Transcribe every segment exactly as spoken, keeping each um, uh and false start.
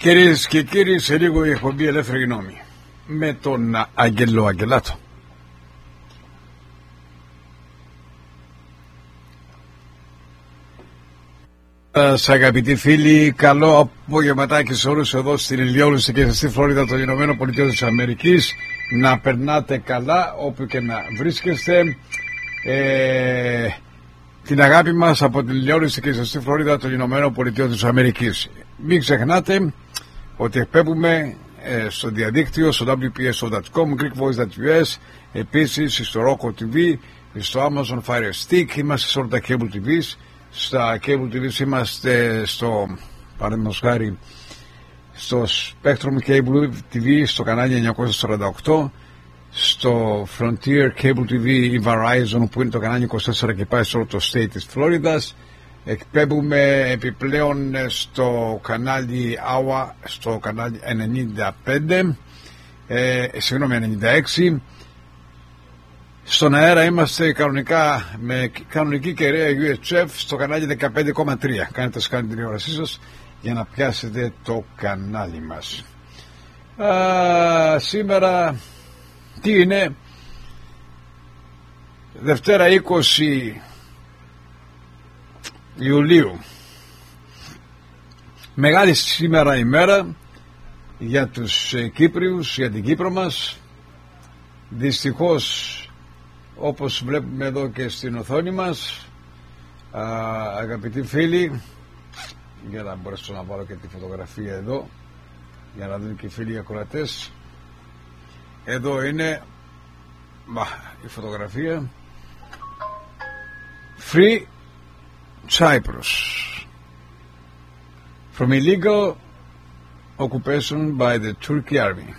Κυρίες και κύριοι, σε λίγο η εκπομπή Ελεύθερη Γνώμη με τον Αγγελό Αγγελάτο. Σας αγαπητοί φίλοι, καλό απογευματάκι σε όλους εδώ στην ηλιόλουστη και στη Φλόριδα των Ηνωμένων Πολιτειών της Αμερικής. Να περνάτε καλά όπου και να βρίσκεστε. Ε, την αγάπη μας από την ηλιόλουστη και στη Φλόριδα των Ηνωμένων Πολιτειών της Αμερικής. Μην ξεχνάτε ότι εκπέμπουμε ε, στο διαδίκτυο, στο ντάμπλιου πι ες ο τελεία κομ, greek voice τελεία γιου ες, επίσης στο Roku τι βι, στο Amazon Fire Stick, είμαστε σε όλα τα cable τι βι. Στα cable τι βι είμαστε στο, παραδείγματος χάρη, στο Spectrum Cable τι βι στο κανάλι εννιακόσια σαράντα οκτώ, στο Frontier Cable τι βι ή Verizon που είναι το κανάλι είκοσι τέσσερα και πάει σε όλο το state της Φλόριδας. Εκπέμπουμε επιπλέον στο κανάλι άουα, στο κανάλι ενενήντα πέντε, ε, συγγνώμη ενενήντα έξι. Στον αέρα είμαστε κανονικά με κανονική κεραία γιου έιτς εφ στο κανάλι δεκαπέντε κόμμα τρία. Κάνετε σκάνη την τηλεόρασή σας για να πιάσετε το κανάλι μας. Α, σήμερα τι είναι? Δευτέρα είκοσι Ιουλίου. Μεγάλη σήμερα ημέρα για τους Κύπριους, για την Κύπρο μας. Δυστυχώς, όπως βλέπουμε εδώ και στην οθόνη μας, α, αγαπητοί φίλοι, για να μπορέσω να βάλω και τη φωτογραφία εδώ για να δουν και οι φίλοι ακροατές. Εδώ είναι μα, η φωτογραφία. Free Cyprus from illegal occupation by the Turkey Army.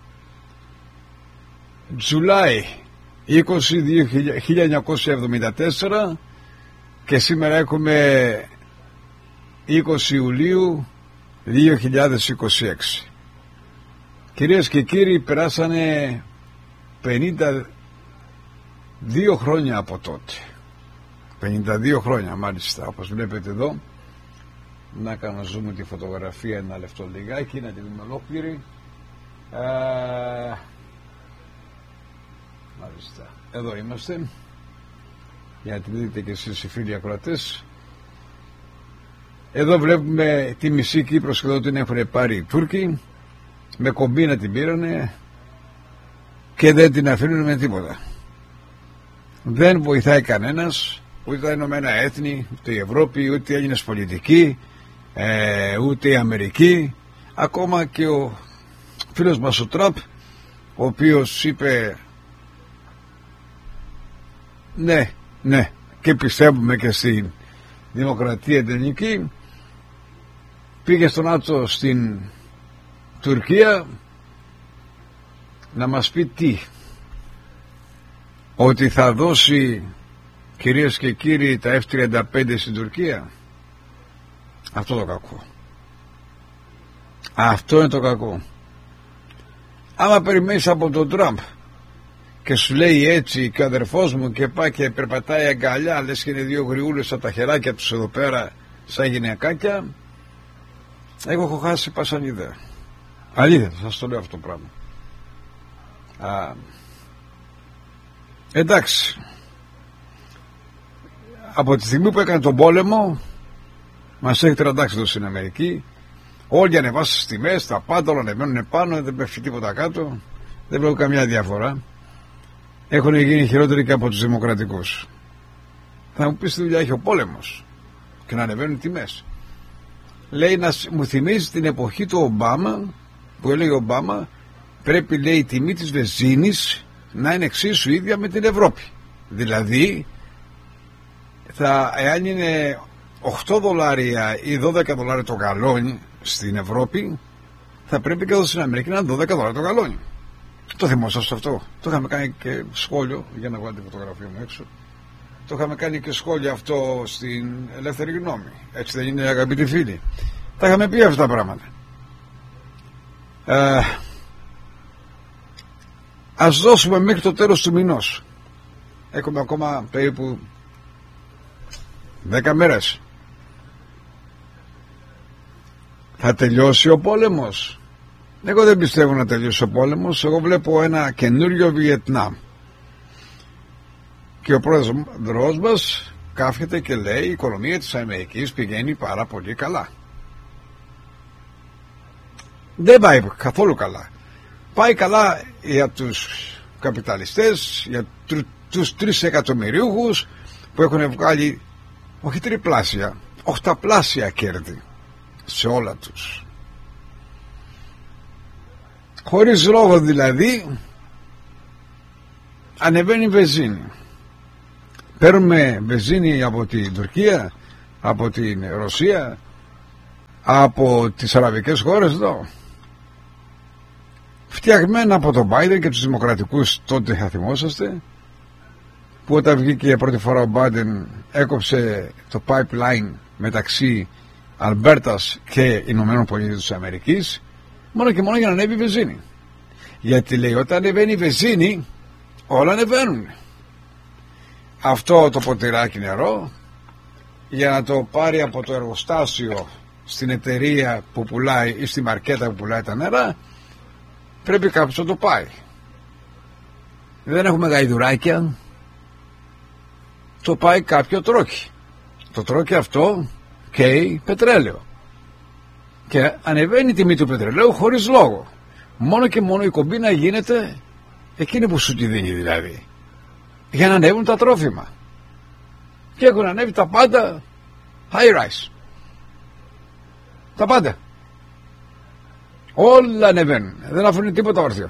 July είκοσι χίλια εννιακόσια εβδομήντα τέσσερα και σήμερα έχουμε είκοσι Ιουλίου δύο χιλιάδες είκοσι έξι. Κυρίες και κύριοι, περάσανε πενήντα δύο χρόνια από τότε. πενήντα δύο χρόνια μάλιστα, όπως βλέπετε εδώ. Να κάνω zoom τη φωτογραφία ένα λεπτό λιγάκι, να τη δούμε ολόκληρη. Α, μάλιστα, εδώ είμαστε για να τη δείτε και εσείς οι φίλοι ακροατές. Εδώ βλέπουμε τη μισή Κύπρο σχεδόν την έχουν πάρει οι Τούρκοι, με κομπίνα την πήρανε και δεν την αφήνουν με τίποτα. Δεν βοηθάει κανένας, ούτε τα Ηνωμένα Έθνη, ούτε η Ευρώπη, ούτε οι Έλληνες πολιτικοί, ε, ούτε η Αμερική. Ακόμα και ο φίλος μας ο Τραμπ, ο οποίος είπε ναι, ναι, και πιστεύουμε και στην δημοκρατία την ελληνική, πήγε στον ΝΑΤΟ στην Τουρκία να μας πει τι? Ότι θα δώσει, κυρίες και κύριοι, τα εφ τριάντα πέντε στην Τουρκία. Αυτό το κακό. Αυτό είναι το κακό. Άμα περιμένεις από τον Τραμπ και σου λέει έτσι και ο αδερφός μου και πάει και περπατάει αγκαλιά, λες και είναι δύο γριούλες από τα χεράκια τους εδώ πέρα σαν γυναικάκια, εγώ έχω χάσει πάσαν ιδέα. Αλήθεια, σας το λέω αυτό το πράγμα. Α, εντάξει, από τη στιγμή που έκανε τον πόλεμο μας έχει τραντάξει εδώ στην Αμερική. Όλοι ανεβάσουν στις τιμές, τα πάντα όλα ανεβαίνουν πάνω, δεν πέφτει τίποτα κάτω, δεν βλέπω καμιά διαφορά. Έχουν γίνει χειρότεροι και από τους δημοκρατικούς. Θα μου πεις τι δουλειά έχει ο πόλεμος και να ανεβαίνουν οι τιμές? Λέει, να μου θυμίζει την εποχή του Ομπάμα, που έλεγε ο Ομπάμα πρέπει, λέει, η τιμή της βενζίνης να είναι εξίσου ίδια με την Ευρώπη. Δηλαδή θα, εάν είναι οκτώ δολάρια ή δώδεκα δολάρια το γαλόνι στην Ευρώπη, θα πρέπει και εδώ στην Αμερική να είναι δώδεκα δολάρια το γαλόνι. Το θυμόσαστε αυτό? Το είχαμε κάνει και σχόλιο, για να βγάλω τη φωτογραφία μου έξω. Το είχαμε κάνει και σχόλιο αυτό στην Ελεύθερη Γνώμη. Έτσι δεν είναι, αγαπητοί φίλοι? Τα είχαμε πει αυτά τα πράγματα. Ε, ας δώσουμε μέχρι το τέλος του μηνός. Έχουμε ακόμα περίπου δέκα μέρες. Θα τελειώσει ο πόλεμος? Εγώ δεν πιστεύω να τελειώσει ο πόλεμος. Εγώ βλέπω ένα καινούριο Βιετνάμ. Και ο πρόεδρος μας κάθεται και λέει η οικονομία της Αμερικής πηγαίνει πάρα πολύ καλά. Δεν πάει καθόλου καλά. Πάει καλά για τους καπιταλιστές, για τους τρεις εκατομμυρίουχους που έχουν βγάλει όχι τριπλάσια, οχταπλάσια κέρδη σε όλα τους. Χωρίς λόγο δηλαδή ανεβαίνει η βενζίνη. Παίρνουμε βενζίνη από την Τουρκία, από την Ρωσία, από τις αραβικές χώρες εδώ. Φτιαγμένα από τον Biden και τους δημοκρατικούς, τότε θα θυμόσαστε, που όταν βγήκε για πρώτη φορά ο Biden έκοψε το pipeline μεταξύ Αλμπέρτας και Ηνωμένων Πολιτειών της Αμερικής, μόνο και μόνο για να ανέβει η βενζίνη. Γιατί λέει όταν ανεβαίνει η βενζίνη όλα ανεβαίνουν. Αυτό το ποτηράκι νερό για να το πάρει από το εργοστάσιο στην εταιρεία που πουλάει ή στη μαρκέτα που πουλάει τα νερά, πρέπει κάποιος να το πάει. Δεν έχουμε γαϊδουράκια, το πάει κάποιο τρόκι. Το τρόκι αυτό καίει πετρέλαιο και ανεβαίνει η τιμή του πετρελαίου χωρίς λόγο. Μόνο και μόνο η κομπίνα γίνεται εκείνη που σου τη δίνει, δηλαδή για να ανέβουν τα τρόφιμα. Και έχουν ανέβει τα πάντα high rise. Τα πάντα. Όλα ανεβαίνουν. Δεν αφήνουν τίποτα όρθιο.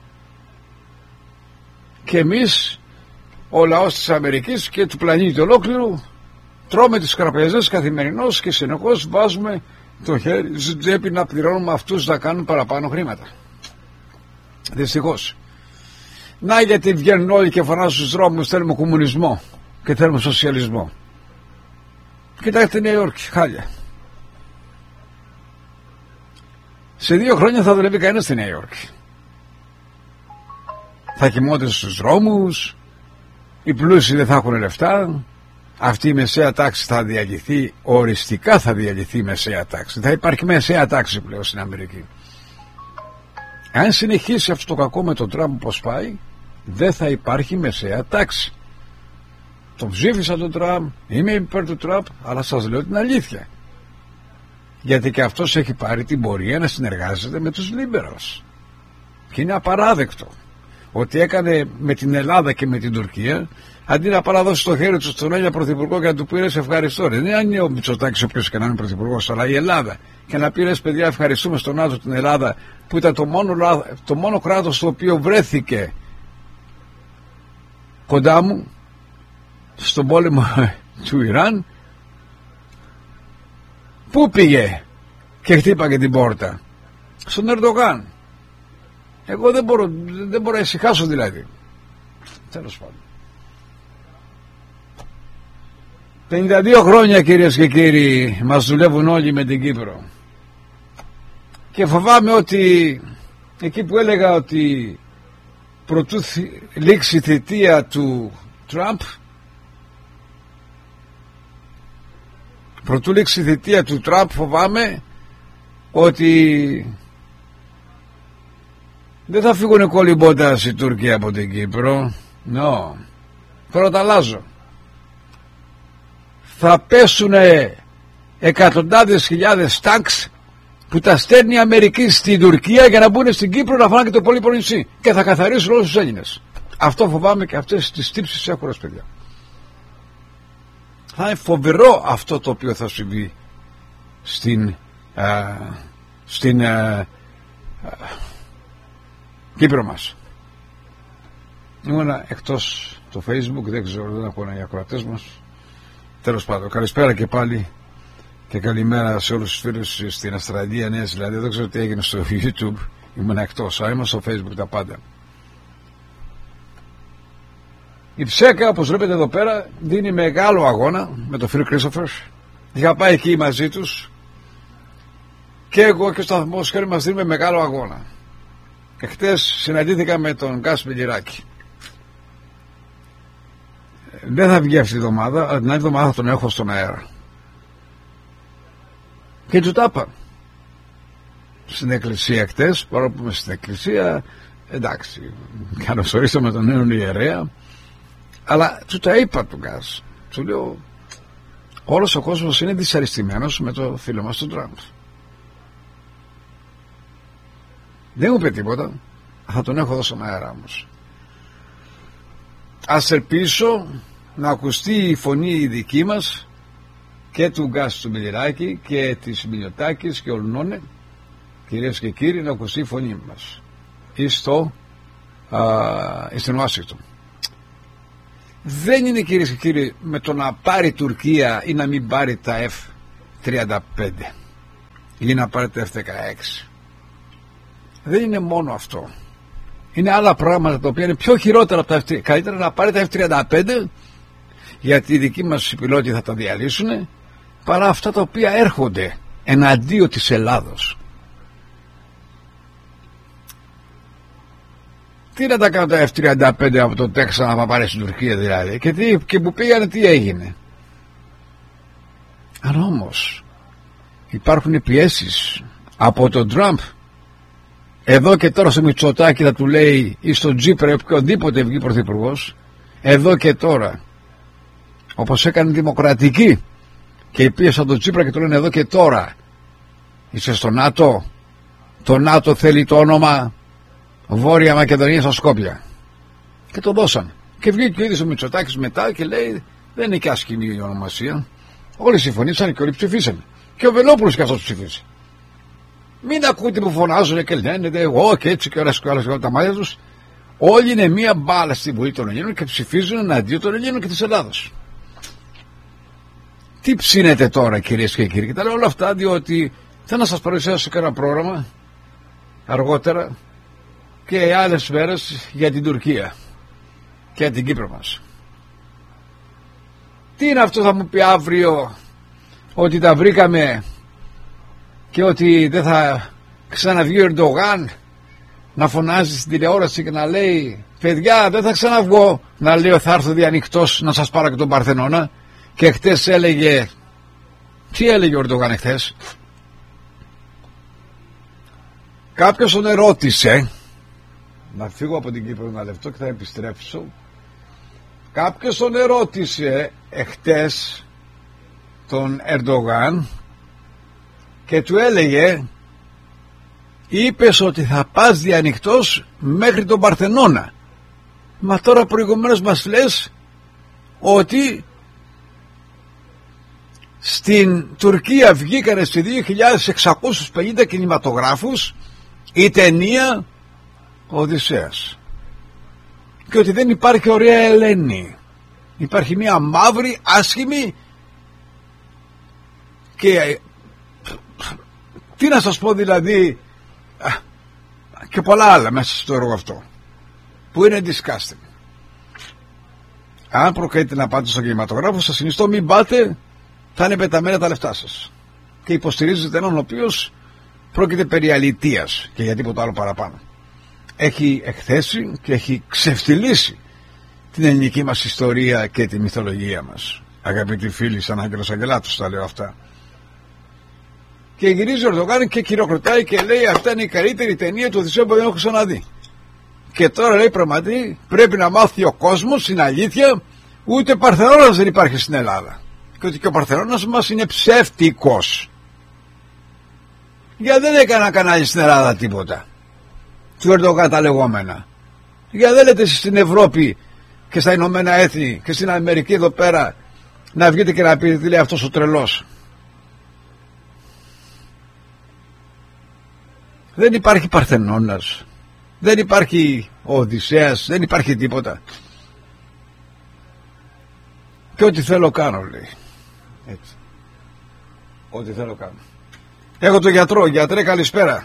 Και εμείς, ο λαός της Αμερικής και του πλανήτη ολόκληρου, τρώμε τις καρπέζες καθημερινώς και συνεχώς βάζουμε το χέρι στην τσέπη να πληρώνουμε αυτούς να κάνουν παραπάνω χρήματα. Δυστυχώς. Να γιατί βγαίνουν όλοι και φωνάζουν στους δρόμους θέλουμε κομμουνισμό και θέλουμε σοσιαλισμό. Κοιτάξτε τη Νέα Υόρκη, χάλια. Σε δύο χρόνια θα δουλεύει κανένας στη Νέα Υόρκη. Θα κοιμώνται στους δρόμους, οι πλούσιοι δεν θα έχουν λεφτά, αυτή η μεσαία τάξη θα διαλυθεί, οριστικά θα διαλυθεί η μεσαία τάξη. Θα υπάρχει μεσαία τάξη πλέον στην Αμερική. Αν συνεχίσει αυτό το κακό με τον Τραμπ όπως πάει, δεν θα υπάρχει μεσαία τάξη. Τον ψήφισα τον Τραμπ, είμαι υπέρ του Τραμπ, αλλά σας λέω την αλήθεια. Γιατί και αυτός έχει πάρει την πορεία να συνεργάζεται με τους liberals. Και είναι απαράδεκτο ότι έκανε με την Ελλάδα και με την Τουρκία, αντί να παραδώσει το χέρι του στον Έλληνα πρωθυπουργό και να του πει ευχαριστώ. Δεν είναι ο Μητσοτάκης ο οποίος και να είναι πρωθυπουργός, αλλά η Ελλάδα. Και να πει παιδιά, ευχαριστούμε στον ΝΑΤΟ την Ελλάδα, που ήταν το μόνο, το μόνο κράτος το οποίο βρέθηκε κοντά μου στον πόλεμο του Ιράν. Πού πήγε και χτύπαγε την πόρτα? Στον Ερντογάν. Εγώ δεν μπορώ, δεν μπορώ να ησυχάσω δηλαδή. Τέλος πάντων. πενήντα δύο χρόνια κυρίες και κύριοι μας δουλεύουν όλοι με την Κύπρο. Και φοβάμαι ότι εκεί που έλεγα ότι προτού λήξει η θητεία του Τραμπ, προτού λήξει η θητεία του Τραμπ φοβάμαι ότι δεν θα φύγουν κολυμπώντας η Τουρκία από την Κύπρο. No. Πρώτα αλλάζω. Θα πέσουν εκατοντάδες χιλιάδες τάγκς που τα στέλνει η Αμερική στην Τουρκία για να μπουν στην Κύπρο να φάνε και το υπόλοιπο νησί και θα καθαρίσουν όλους τους Έλληνες. Αυτό φοβάμαι και αυτές τις τύψεις έχω, ρε παιδιά. Θα είναι φοβερό αυτό το οποίο θα συμβεί στην, α, στην α, α, Κύπρο μας. Ήμουν εκτός το Facebook, δεν ξέρω, δεν ακούνε οι ακροατές μας. Τέλος πάντων, καλησπέρα και πάλι και καλημέρα σε όλους τους φίλους στην Αυστραλία, Νέα Ζηλανδία. Δεν ξέρω τι έγινε στο YouTube, ήμουν εκτός, αλλά είμαι στο Facebook τα πάντα. Η Ψέκα, όπως βλέπετε εδώ πέρα, δίνει μεγάλο αγώνα με τον Phil Christopher. Είχα πάει εκεί μαζί τους και εγώ και ο σταθμός Χέρι μας δίνουμε μεγάλο αγώνα. Και χτες συναντήθηκα με τον Γκάς Μιλιράκη. Δεν θα βγει αυτή η εβδομάδα, αλλά την άλλη εβδομάδα θα τον έχω στον αέρα. Και του τα είπα. στην εκκλησία χτες, παρόλο που είμαι στην εκκλησία, εντάξει, καλωσορίσαμε τον νέο ιερέα, αλλά του τα είπα του Γκάζ, του λέω, όλος ο κόσμος είναι δυσαρεστημένος με το φίλο μας τον Τραμπ. Δεν μου είπε τίποτα, θα τον έχω δώσει αέρα όμως. Ας ελπίσω να ακουστεί η φωνή η δική μας και του Γκάζ του Μιλιράκη και της Μητσοτάκης και ολνώνε, κυρίες και κύριοι, να ακουστεί η φωνή μας στο, α, στην Ουάσιγκτον. Δεν είναι, κυρίες και κύριοι, με το να πάρει η Τουρκία ή να μην πάρει τα εφ τριάντα πέντε ή να πάρει τα εφ δεκαέξι. Δεν είναι μόνο αυτό. Είναι άλλα πράγματα τα οποία είναι πιο χειρότερα από τα εφ τριάντα. Καλύτερα να πάρει τα εφ τριάντα πέντε, γιατί οι δικοί μας οι πιλότοι θα τα διαλύσουν, παρά αυτά τα οποία έρχονται εναντίον της Ελλάδος. Τι να τα κάνουν τα εφ τριάντα πέντε από το Τέξα να πάρει στην Τουρκία δηλαδή, και, τι, και που πήγανε τι έγινε. Αν όμως υπάρχουν πιέσεις από τον Τραμπ, εδώ και τώρα στο Μητσοτάκη θα του λέει, ή στον Τζίπρα, οποιοδήποτε βγει πρωθυπουργός, εδώ και τώρα, όπως έκανε Δημοκρατική και πίεσαν τον Τζίπρα και του λένε εδώ και τώρα, είσαι στο ΝΑΤΟ, το ΝΑΤΟ θέλει το όνομα Βόρεια Μακεδονία στα Σκόπια, και το δώσαν. Και βγήκε ο ίδιος ο Μητσοτάκης μετά και λέει, δεν είναι και άσχημη η ονομασία, όλοι συμφωνήσαν και όλοι ψηφίσαν, και ο Βελόπουλος και αυτός ψηφίσει. Μην ακούτε που φωνάζουν και λένε εγώ και έτσι και όλα και όλα τα μάτια τους. Όλοι είναι μία μπάλα στη βουλή των Ελλήνων και ψηφίζουν εναντίον των Ελλήνων και της Ελλάδος. Τι ψήνετε τώρα, κυρίες και κύριοι? Και τα λέω όλα αυτά διότι θέλω να σας παρουσιάσω και ένα πρόγραμμα αργότερα και άλλες μέρες για την Τουρκία και για την Κύπρο μας. Τι είναι αυτό, θα μου πει αύριο, ότι τα βρήκαμε και ότι δεν θα ξαναβγεί ο Ερντογάν να φωνάζει στην τηλεόραση και να λέει, παιδιά δεν θα ξαναβγώ, να λέω θα έρθω διανυκτός να σας πάρω και τον Παρθενώνα. Και χτες έλεγε, τι έλεγε ο Ερντογάν χτες? Κάποιος τον ερώτησε, να φύγω από την Κύπρο ένα λεπτό και θα επιστρέψω. Κάποιος τον ερώτησε εχτες τον Ερντογάν και του έλεγε, είπες ότι θα πας διανυκτός μέχρι τον Παρθενώνα, μα τώρα προηγουμένως μας λες ότι στην Τουρκία βγήκανε στις δύο χιλιάδες εξακόσιους πενήντα κινηματογράφους η ταινία Οδυσσέας και ότι δεν υπάρχει ωραία Ελένη, υπάρχει μια μαύρη άσχημη και τι να σας πω δηλαδή, και πολλά άλλα μέσα στο έργο αυτό που είναι disgusting. Αν προκαλείτε να πάτε στον κινηματογράφο, σας συνιστώ μην πάτε, θα είναι πεταμένα τα λεφτά σας και υποστηρίζετε έναν ο οποίος πρόκειται περί αλητείας και για τίποτα άλλο παραπάνω. Έχει εκθέσει και έχει ξεφτυλίσει την ελληνική μας ιστορία και τη μυθολογία μας. Αγαπητοί φίλοι, σαν Άγγελος Αγγελάτος τα λέω αυτά. Και γυρίζει ο Ερντογάν και χειροκροτάει και λέει, αυτά είναι η καλύτερη ταινία του Οδυσσέα που δεν έχω ξαναδεί. Και τώρα λέει, πραγματικά πρέπει να μάθει ο κόσμος την αλήθεια, ούτε Παρθενώνας δεν υπάρχει στην Ελλάδα. Και ότι και ο Παρθενώνας μας είναι ψεύτικος. Για δεν έκανα κανάλι στην Ελλάδα τίποτα του Ερντογάν τα λεγόμενα. Για δεν λέτε στην Ευρώπη και στα Ηνωμένα Έθνη και στην Αμερική εδώ πέρα να βγείτε και να πείτε τι λέει αυτός ο τρελός. Δεν υπάρχει Παρθενώνας, δεν υπάρχει ο Οδυσσέας, δεν υπάρχει τίποτα. Και ό,τι θέλω κάνω, λέει. Έτσι. Ό,τι θέλω κάνω. Έχω τον γιατρό. Γιατρέ, καλησπέρα.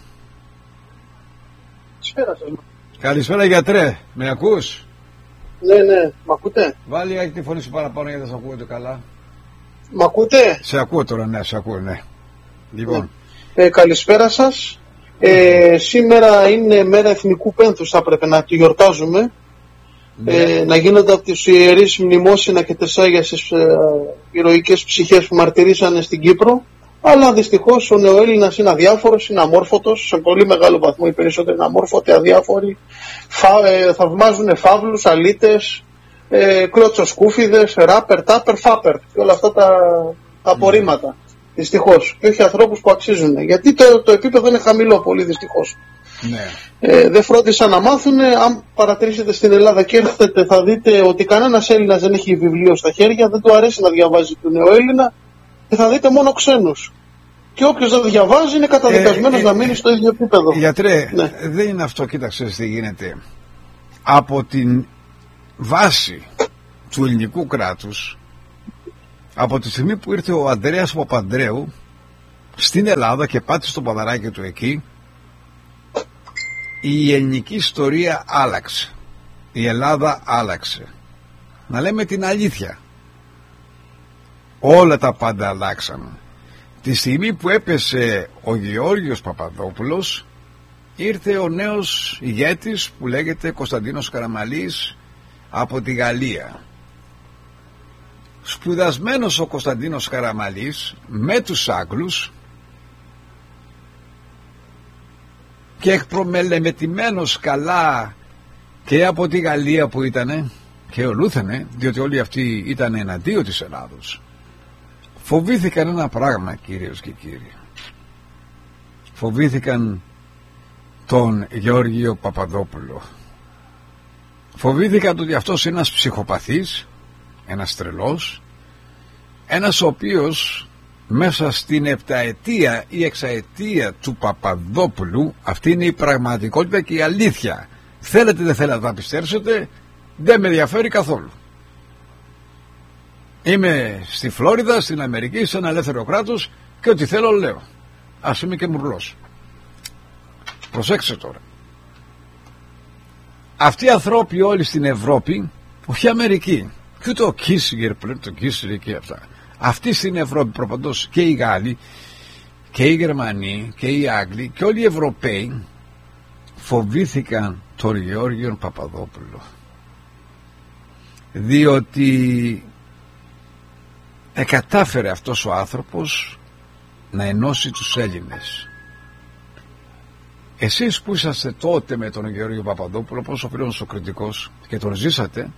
Καλησπέρα σας. Καλησπέρα, γιατρέ. Με ακούς? Ναι, ναι. Μ' ακούτε? Βάλει τη φωνή σου παραπάνω γιατί δεν σε ακούγεται καλά. Μ' ακούτε? Σε ακούω τώρα, ναι, σε ακούω, ναι. Λοιπόν. Ναι. Ε, καλησπέρα σας. Ε, σήμερα είναι μέρα εθνικού πένθους, θα πρέπει να τη γιορτάζουμε. Ναι. Ε, να γίνονται από τους ιερείς μνημόσυνα και τεσσάγια στις ε, ηρωικές ψυχές που μαρτυρήσανε στην Κύπρο. Αλλά δυστυχώς ο νεοέλληνας είναι αδιάφορος, είναι αμόρφωτος, σε πολύ μεγάλο βαθμό οι περισσότεροι είναι αμόρφωτοι, αδιάφοροι, φα, ε, θαυμάζουν φαύλους, αλήτες, ε, κλωτσοσκούφιδες, ράπερ, τάπερ, φάπερ και όλα αυτά τα, τα απορρίμματα. Δυστυχώς. Και όχι ανθρώπους που αξίζουν. Γιατί το, το επίπεδο είναι χαμηλό, πολύ δυστυχώς. Ναι. Ε, δεν φρόντισαν να μάθουν. Αν παρατηρήσετε στην Ελλάδα και έρθετε, θα δείτε ότι κανένας Έλληνας δεν έχει βιβλίο στα χέρια, δεν του αρέσει να διαβάζει του νεοέλληνα και θα δείτε μόνο ξένους. Και όποιος δεν διαβάζει είναι καταδικασμένος ε, ε, να μείνει στο ίδιο επίπεδο. Γιατρέ, ναι. δεν είναι αυτό, κοίταξε τι γίνεται. Από την βάση του ελληνικού κράτους, από τη στιγμή που ήρθε ο Ανδρέας Παπανδρέου στην Ελλάδα και πάτησε το παδαράκι του εκεί, η ελληνική ιστορία άλλαξε. Η Ελλάδα άλλαξε. Να λέμε την αλήθεια. Όλα τα πάντα αλλάξαν. Τη στιγμή που έπεσε ο Γεώργιος Παπαδόπουλος, ήρθε ο νέος ηγέτης που λέγεται Κωνσταντίνος Καραμαλής από τη Γαλλία. Σπουδασμένος ο Κωνσταντίνος Καραμαλής με τους Άγγλους και εκπρομελεμετημένος καλά και από τη Γαλλία που ήτανε και ολούθανε, διότι όλοι αυτοί ήταν εναντίον της Ελλάδος. Φοβήθηκαν ένα πράγμα, κυρίες και κύριοι. Φοβήθηκαν τον Γεώργιο Παπαδόπουλο. Φοβήθηκαν ότι αυτός είναι ένας ψυχοπαθής, ένας τρελός, ένας ο οποίος μέσα στην επταετία ή εξαετία του Παπαδόπουλου, αυτή είναι η πραγματικότητα και η αλήθεια. Θέλετε δεν θέλετε να πιστέψετε, δεν με ενδιαφέρει καθόλου. Είμαι στη Φλόριδα, στην Αμερική, σε ένα ελεύθερο κράτος και ό,τι θέλω λέω. Ας είμαι και μουρλός. Προσέξτε τώρα. Αυτοί οι ανθρώποι όλοι στην Ευρώπη, όχι Αμερική, και ούτε ο Κίσιγκερ πλέον, το Κίσιγκερ και αυτά. Αυτοί στην Ευρώπη προπαντός και οι Γάλλοι και οι Γερμανοί και οι Άγγλοι και όλοι οι Ευρωπαίοι φοβήθηκαν τον Γεώργιο Παπαδόπουλο. Διότι εκατάφερε αυτός ο άνθρωπος να ενώσει τους Έλληνες. Εσείς που είσαστε τότε με τον Γεώργιο Παπαδόπουλο, όπως ο φίλος ο κριτικός, και τον ζήσατε,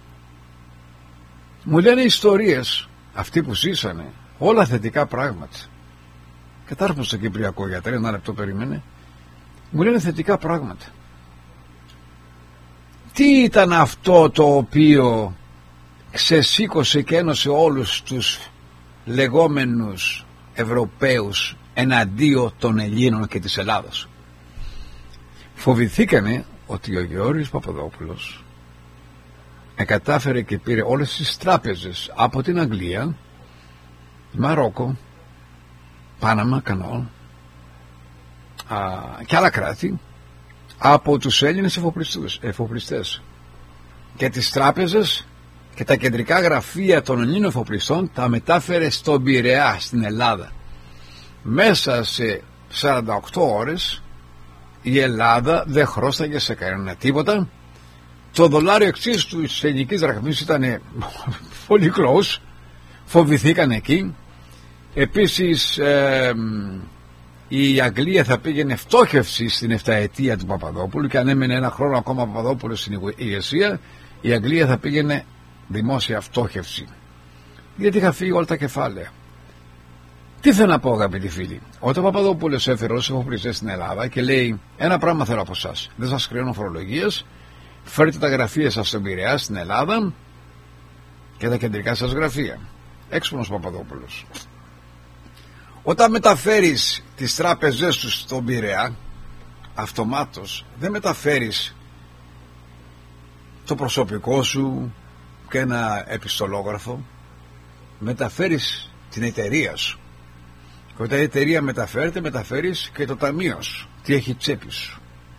μου λένε ιστορίες αυτοί που ζήσανε, όλα θετικά πράγματα. Κατάρπω στο Κυπριακό, γιατρέ, ένα λεπτό περίμενε. Μου λένε θετικά πράγματα. Τι ήταν αυτό το οποίο ξεσήκωσε και ένωσε όλους τους λεγόμενους Ευρωπαίους εναντίον των Ελλήνων και της Ελλάδας? Φοβηθήκανε ότι ο Γεώργιος Παπαδόπουλος εκατάφερε και πήρε όλες τις τράπεζες από την Αγγλία, Μαρόκο, Πάναμα, Κανόλ και άλλα κράτη από τους Έλληνες εφοπλιστές, και τις τράπεζες και τα κεντρικά γραφεία των Ελλήνων εφοπλιστών τα μετάφερε στον Πειραιά, στην Ελλάδα. Μέσα σε σαράντα οκτώ ώρες η Ελλάδα δεν χρώσταγε σε κανένα τίποτα. Το δολάριο εξής του ελληνικής δραχμής ήταν πολύ close. Φοβηθήκαν εκεί. Επίσης ε, η Αγγλία θα πήγαινε φτώχευση στην εφταετία του Παπαδόπουλου, και αν έμενε ένα χρόνο ακόμα ο Παπαδόπουλος στην ηγεσία, η Αγγλία θα πήγαινε δημόσια φτώχευση, γιατί είχα φύγει όλα τα κεφάλαια. Τι θέλω να πω, αγαπητοί φίλοι? Όταν ο Παπαδόπουλος έφερε όλους τους εφοπλιστές στην Ελλάδα και λέει ένα πράγμα θέλω από εσάς, δεν σας χρεώνω φορολογίες, φέρτε τα γραφεία σας στον Πειραιά, στην Ελλάδα, και τα κεντρικά σας γραφεία. Έξυπνος Παπαδόπουλος. Όταν μεταφέρεις τις τράπεζές τους στον Πειραιά, αυτομάτως δεν μεταφέρεις το προσωπικό σου και ένα επιστολόγραφο, μεταφέρεις την εταιρεία σου. Και όταν η εταιρεία μεταφέρεται, μεταφέρεις και το ταμείο σου, τι έχει τσέπη σου.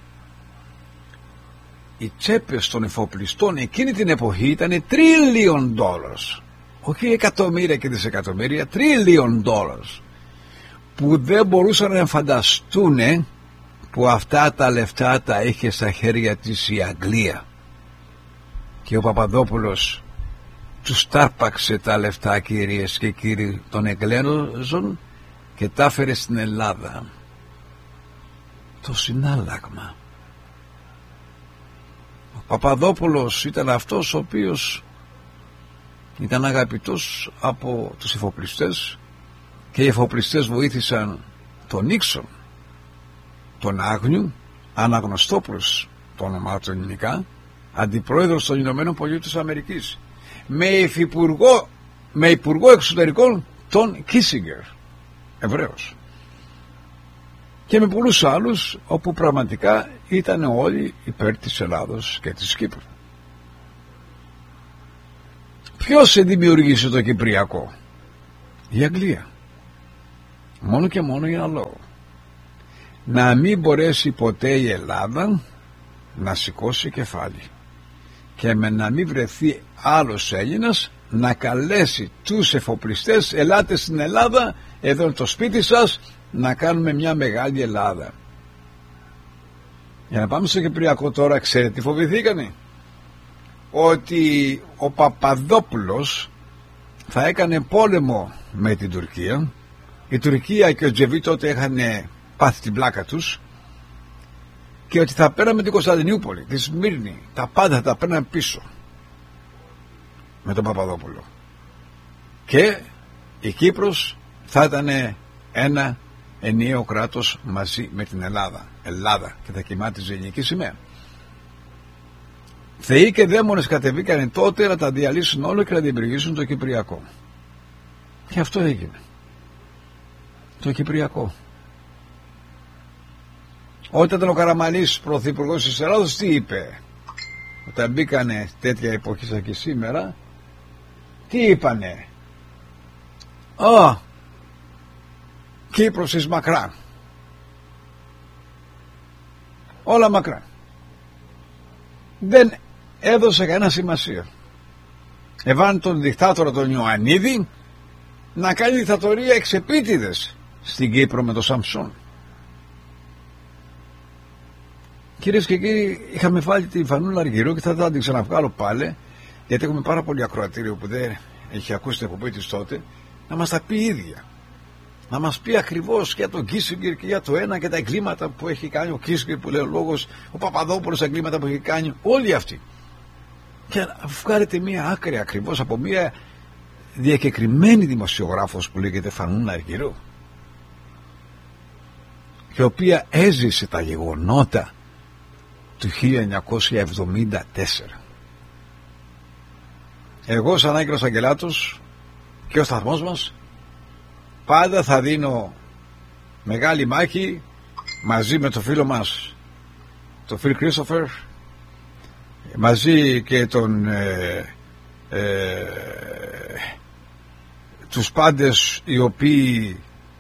Οι τσέπες των εφοπλιστών εκείνη την εποχή ήταν trillion dollars, όχι εκατομμύρια και δισεκατομμύρια, trillion dollars, που δεν μπορούσαν να φανταστούν που αυτά τα λεφτά τα είχε στα χέρια της η Αγγλία. Και ο Παπαδόπουλος τους τάρπαξε τα λεφτά, κυρίες και κύριοι, των Εγγλέζων, και τα έφερε στην Ελλάδα. Το συνάλλαγμα. Ο Παπαδόπουλος ήταν αυτός ο οποίος ήταν αγαπητός από τους εφοπλιστές και οι εφοπλιστές βοήθησαν τον Νίξον, τον Άγνιου, Αναγνωστόπουλος το όνομά του ελληνικά, αντιπρόεδρος των Ηνωμένων Πολιτειών της Αμερικής, με υφυπουργό, με υπουργό εξωτερικών τον Κίσιγκερ, Εβραίος, και με πολλούς άλλους, όπου πραγματικά ήταν όλοι υπέρ της Ελλάδος και της Κύπρου. Ποιος δημιουργήσε το Κυπριακό? Η Αγγλία. Μόνο και μόνο για ένα λόγο: να μην μπορέσει ποτέ η Ελλάδα να σηκώσει κεφάλι και με να μην βρεθεί άλλος Έλληνας να καλέσει τους εφοπλιστές, ελάτε στην Ελλάδα, εδώ είναι το σπίτι σας, να κάνουμε μια μεγάλη Ελλάδα. Για να πάμε στο Κυπριακό τώρα, ξέρετε τι φοβηθήκανε? Ότι ο Παπαδόπουλος θα έκανε πόλεμο με την Τουρκία. Η Τουρκία και ο Τζεβί τότε είχαν πάθει την πλάκα τους, και ότι θα πέραμε την Κωνσταντινούπολη, τη Σμύρνη, τα πάντα θα τα πέραμε πίσω με τον Παπαδόπουλο, και η Κύπρος θα ήταν ένα ενιαίο κράτος μαζί με την Ελλάδα, Ελλάδα, και θα κοιμάτιζε η ελληνική σημαία. Θεοί και δαίμονες κατεβήκανε τότε να τα διαλύσουν όλο και να δημιουργήσουν το Κυπριακό, και αυτό έγινε, το Κυπριακό. Όταν ήταν ο Καραμανλής πρωθυπουργός της Ελλάδος, τι είπε? Όταν μπήκανε τέτοια εποχή σαν και σήμερα, τι είπανε? Α, Κύπρος εις μακρά. Όλα μακρά. Δεν έδωσε κανένα σημασία. Εβάνε τον δικτάτορα τον Ιωαννίδη να κάνει δικτατορία εξεπίτηδες στην Κύπρο με τον Σαμψόν. Κυρίες και κύριοι, είχαμε βάλει τη Φανούλα Αργυρό και θα την ξαναβγάλω πάλι, γιατί έχουμε πάρα πολύ ακροατήριο που δεν έχει ακούσει την εκπομπή της τότε, να μας τα πει η ίδια. Να μας πει ακριβώς για τον Κίσιγκερ και για το ένα και τα εγκλήματα που έχει κάνει ο Κίσιγκερ, που λέει ο λόγος, ο Παπαδόπουλος, τα εγκλήματα που έχει κάνει, όλοι αυτοί. Και να βγάλετε μία άκρη ακριβώς από μία διακεκριμένη δημοσιογράφος που λέγεται Φανούλα Αργυρό, η οποία έζησε τα γεγονότα του χίλια εννιακόσια εβδομήντα τέσσερα. Εγώ σαν Άγγελος Αγγελάτος και ο σταθμός μας πάντα θα δίνω μεγάλη μάχη μαζί με το φίλο μας τον Φιλ Κρίστοφερ, μαζί και τον ε, ε, τους πάντες οι οποίοι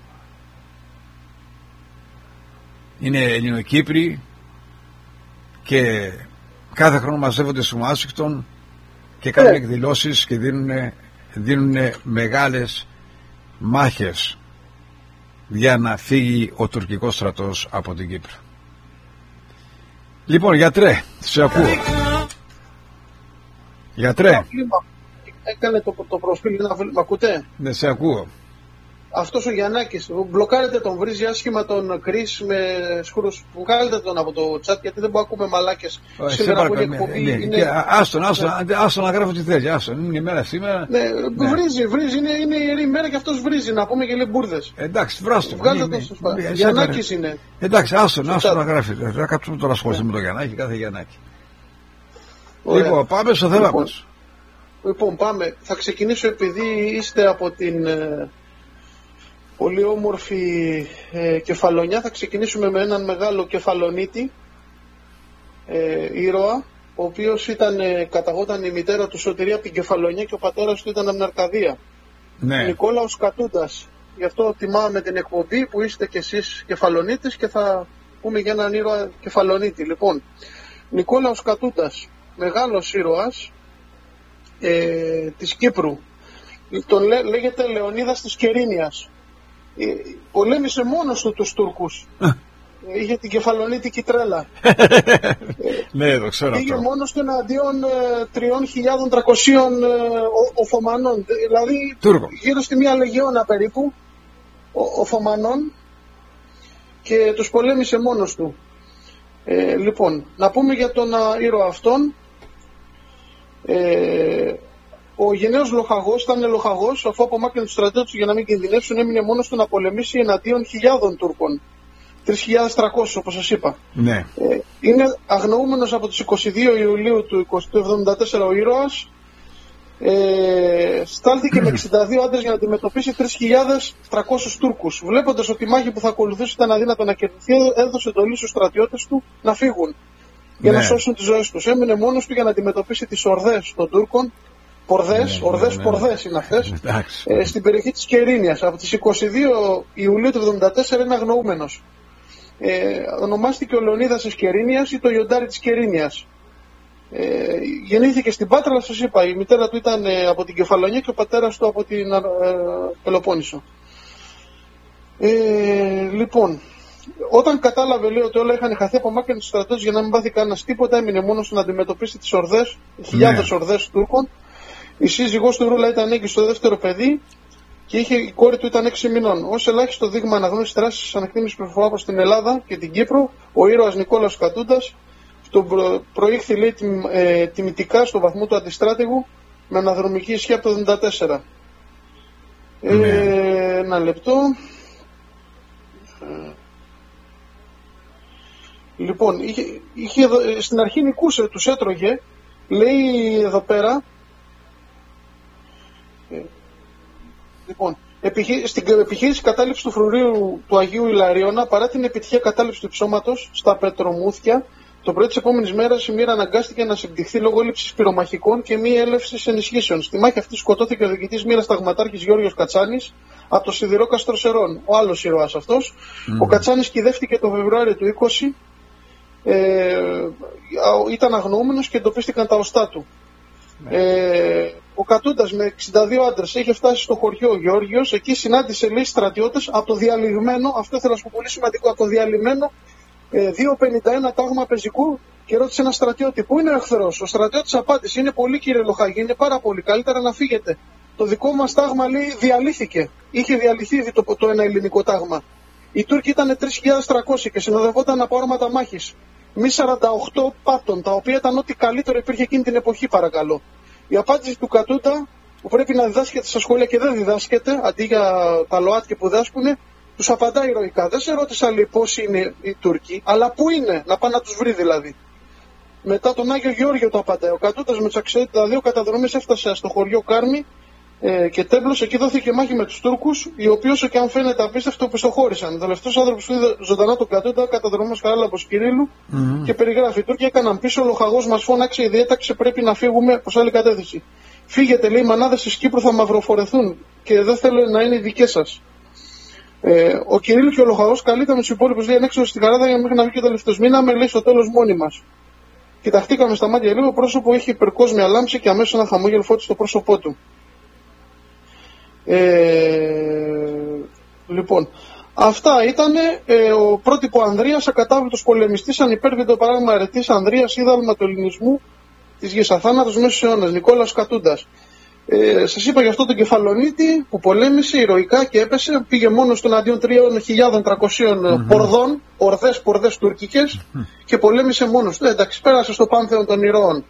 είναι Ελληνοκύπροι και κάθε χρόνο μαζεύονται στο Ουάσιγκτον και κάνουν yeah. εκδηλώσεις και δίνουν, δίνουν μεγάλες μάχες για να φύγει ο τουρκικός στρατός από την Κύπρο. Λοιπόν, γιατρέ, σε ακούω. Γιατρέ. Έκανε το, το προφίλ, να μ' ακούτε? Ναι, σε ακούω. Αυτός ο Γιαννάκης, μπλοκάρετε τον, βρίζει άσχημα τον Κρίς με σκούρους. Βγάλετε τον από το chat, γιατί δεν μπορούμε να ακούμε μαλάκες. Oh, σήμερα που η εκπομπή ναι, είναι... Και, άστον, άστον, ναι. άστον να γράφω τι θέλει, άστον, είναι η μέρα σήμερα. Ναι, ναι. βρίζει, βρίζει, είναι, είναι ιερή μέρα και αυτός βρίζει, να πούμε και λέει μπουρδες. Εντάξει, βράστο. Βγάλετε τον στο σπάτι. Γιαννάκης είναι. Εντάξει, άστον, άστον να γράφει. Θα κάτσουμε τώρα ασχοληθεί με τον Γιαννάκη, κάθε Γιαννάκη. Λοιπόν, πάμε στο θέμα μας. Λοιπόν, πάμε. Θα ξεκινήσω, επειδή είστε από την ε, πολύ όμορφη ε, Κεφαλονιά, θα ξεκινήσουμε με έναν μεγάλο κεφαλονίτη, ε, ήρωα, ο οποίος ήταν, ε, καταγόταν η μητέρα του Σωτηρία από την Κεφαλονιά και ο πατέρας του ήταν από την Αρκαδία. Ναι. Νικόλαος Κατούτας. Γι' αυτό τιμάμε την εκπομπή που είστε κι εσείς Κεφαλονίτης και θα πούμε για έναν ήρωα Κεφαλονίτη. Λοιπόν, Νικόλαος Κατούτας, μεγάλος ήρωας, Ε, της Κύπρου, τον λέ, λέγεται Λεωνίδας της Κερίνιας. ε, πολέμησε μόνος του τους Τούρκους. ε, είχε την κεφαλονίτικη τρέλα. Ναι, το ξέρω. Πήγε μόνος του εναντίον ε, τρεις χιλιάδες τριακόσιων ε, Οθωμανών, δηλαδή Τούρκο. Γύρω στη μία λεγεώνα περίπου, Οθωμανών και τους πολέμησε μόνος του. Ε, λοιπόν, να πούμε για τον ήρωα αυτόν. Ε, ο γενναίος λοχαγός ήταν λοχαγός, αφού απομάκρυνε τους στρατιώτες του για να μην κινδυνεύσουν, έμεινε μόνος του να πολεμήσει εναντίον χιλιάδων Τούρκων. τρεις χιλιάδες τριακόσιους όπως σας είπα. Ναι. Ε, είναι αγνοούμενος από τις είκοσι δύο Ιουλίου του εβδομήντα τέσσερα ο ήρωας. Ε, στάλθηκε με εξήντα δύο άντρες για να αντιμετωπίσει τρεις χιλιάδες τριακόσιους Τούρκους. Βλέποντας ότι η μάχη που θα ακολουθήσει ήταν αδύνατο να κερδιθεί, έδωσε εντολή στους στρατιώτες του να φύγουν για ναι. να σώσουν τις ζωές τους. Έμεινε μόνος του για να αντιμετωπίσει τις ορδές των Τούρκων. Πορδές, ναι, ορδές, ναι, ναι, πορδές είναι αυτές, ε, στην περιοχή της Κερίνιας. Από τις είκοσι δύο Ιουλίου του εβδομήντα τέσσερα είναι αγνοούμενος. Ε, ονομάστηκε ο Λεωνίδας της Κερίνιας ή το Ιοντάρι της Κερίνιας. Ε, γεννήθηκε στην Πάτρα, αλλά σας είπα, η μητέρα του ήταν ε, από την Κεφαλονία και ο πατέρας του από την ε, Πελοπόννησο. Ε, λοιπόν, όταν κατάλαβε, λέει, ότι όλα είχαν χαθεί, απομάκρυνε τους στρατιώτες για να μην πάθει κανένας τίποτα, έμεινε μόνος του να αντιμετωπίσει τις ορδές, χιλιάδες ναι. ορδές Τούρκων. Η σύζυγός του Ρούλα ήταν έγκυη στο δεύτερο παιδί και είχε, η κόρη του ήταν έξι μηνών. Ως ελάχιστο δείγμα αναγνώρισης δράσης ανεκτήμησης προφορά προς την Ελλάδα και την Κύπρο, ο ήρωας Νικόλαος Κατούντας τον προ, προήχθη, λέει, τιμ, ε, τιμητικά στο βαθμό του αντιστράτηγου με αναδρομική ισχύ από το εβδομήντα τέσσερα. Mm. Ε, ένα λεπτό. Λοιπόν, είχε, είχε, στην αρχή νικούσε, τους έτρωγε, λέει εδώ πέρα. Ε, λοιπόν, επιχει, στην επιχείρηση κατάληψη του φρουρίου του Αγίου Ιλαρίωνα, παρά την επιτυχία κατάληψη του ψώματος στα Πετρομούθια, το πρωί της επόμενης μέρας η μοίρα αναγκάστηκε να συμπτυχθεί λόγω έλλειψης πυρομαχικών και μη έλευσης ενισχύσεων. Στη μάχη αυτή σκοτώθηκε ο διοικητής μοίρας ταγματάρχης Γιώργος Κατσάνης από το σιδηρόκαστρο Σερών, ο άλλος ήρωας αυτός. Mm. Ο Κατσάνης κυδεύτηκε το Φεβρουάριο του είκοσι, ε, ήταν αγνοούμενος και εντοπίστηκαν τα οστά του. Mm. Ε, ο Κατούντας με εξήντα δύο άντρες είχε φτάσει στο χωριό ο Γεώργιος, εκεί συνάντησε, λέει, στρατιώτες από το διαλυγμένο, αυτό θέλω να σου πω πολύ σημαντικό, από το διαλυγμένο δύο πενήντα ένα τάγμα πεζικού και ρώτησε ένα στρατιώτη: πού είναι ο εχθρός? Ο στρατιώτης απάντησε: είναι πολύ, κύριε Λοχαγή, είναι πάρα πολύ, καλύτερα να φύγετε. Το δικό μας τάγμα, λέει, διαλύθηκε. Είχε διαλυθεί το, το ένα ελληνικό τάγμα. Οι Τούρκοι ήταν τρεις χιλιάδες τριακόσιοι και συνοδευόταν από άρματα μάχης. Μη σαράντα οκτώ πάτων, τα οποία ήταν ό,τι καλύτερο υπήρχε εκείνη την εποχή, παρακαλώ. Η απάντηση του Κατούντα, που πρέπει να διδάσκεται στα σχολεία και δεν διδάσκεται, αντί για τα ΛΟΑΤΚΙ που δάσκουνε, τους απαντάει ηρωικά. Δεν σε ρώτησα, λέει, πώς είναι οι Τούρκοι, αλλά πού είναι, να πάει να τους βρει δηλαδή. Μετά τον Άγιο Γεώργιο το απαντάει. Ο Κατούντας με τους αξιότητα δύο καταδρομές έφτασε στο χωριό Κάρμη ε, και Τέμπλος. Εκεί δόθηκε μάχη με τους Τούρκους, οι οποίοι, όσο και αν φαίνεται απίστευτο, πιστοχώρησαν. Ο τελευταίος άνθρωπος που είδε ζωντανά τον Κατούντα, καταδρομός Χαράλαμπος Κυρίλλου, mm-hmm. και περιγράφει: οι Τούρκοι έκαναν πίσω, ο λοχαγός μας φώναξε, η διέταξε, πρέπει να φύγουμε προς άλλη κατεύθυνση. Φύγετε, λέει, οι μανάδες της Κύπρου θα μαυροφορεθούν και δεν θέλω να είναι οι δικές σας. Ε, ο Κυρίλλου και ο λοχαγός καλήκαμε τους υπόλοιπους, λέει, ανέξω στην Καράδα για μέχρι να βγει και ο τελευταίος. Μείναμε, λέει, στο τέλος μόνοι μας. Κοιταχτήκαμε στα μάτια λίγο, πρόσωπο είχε υπερκόσμια λάμψη και αμέσως ένα χαμόγελο φώτισε στο πρόσωπό του. Ε, λοιπόν, αυτά ήταν ε, ο πρότυπο Ανδρείας, ακατάβλητος πολεμιστής, ανυπέρβλητο παράδειγμα αρετής Ανδρείας, είδαλμα του ελληνισμού της γης, αθάνατος μέσος αιώνας, Νικόλαος Κατούντας. Ε, σας είπα για αυτό τον Κεφαλονίτη που πολέμησε ηρωικά και έπεσε, πήγε μόνος του εναντίον τρεις χιλιάδες τριακόσιων mm-hmm. πορδών, ορδές, πορδές τουρκικές, mm-hmm. και πολέμησε μόνος του. Ε, εντάξει, πέρασε στο πάνθεον των ηρώων.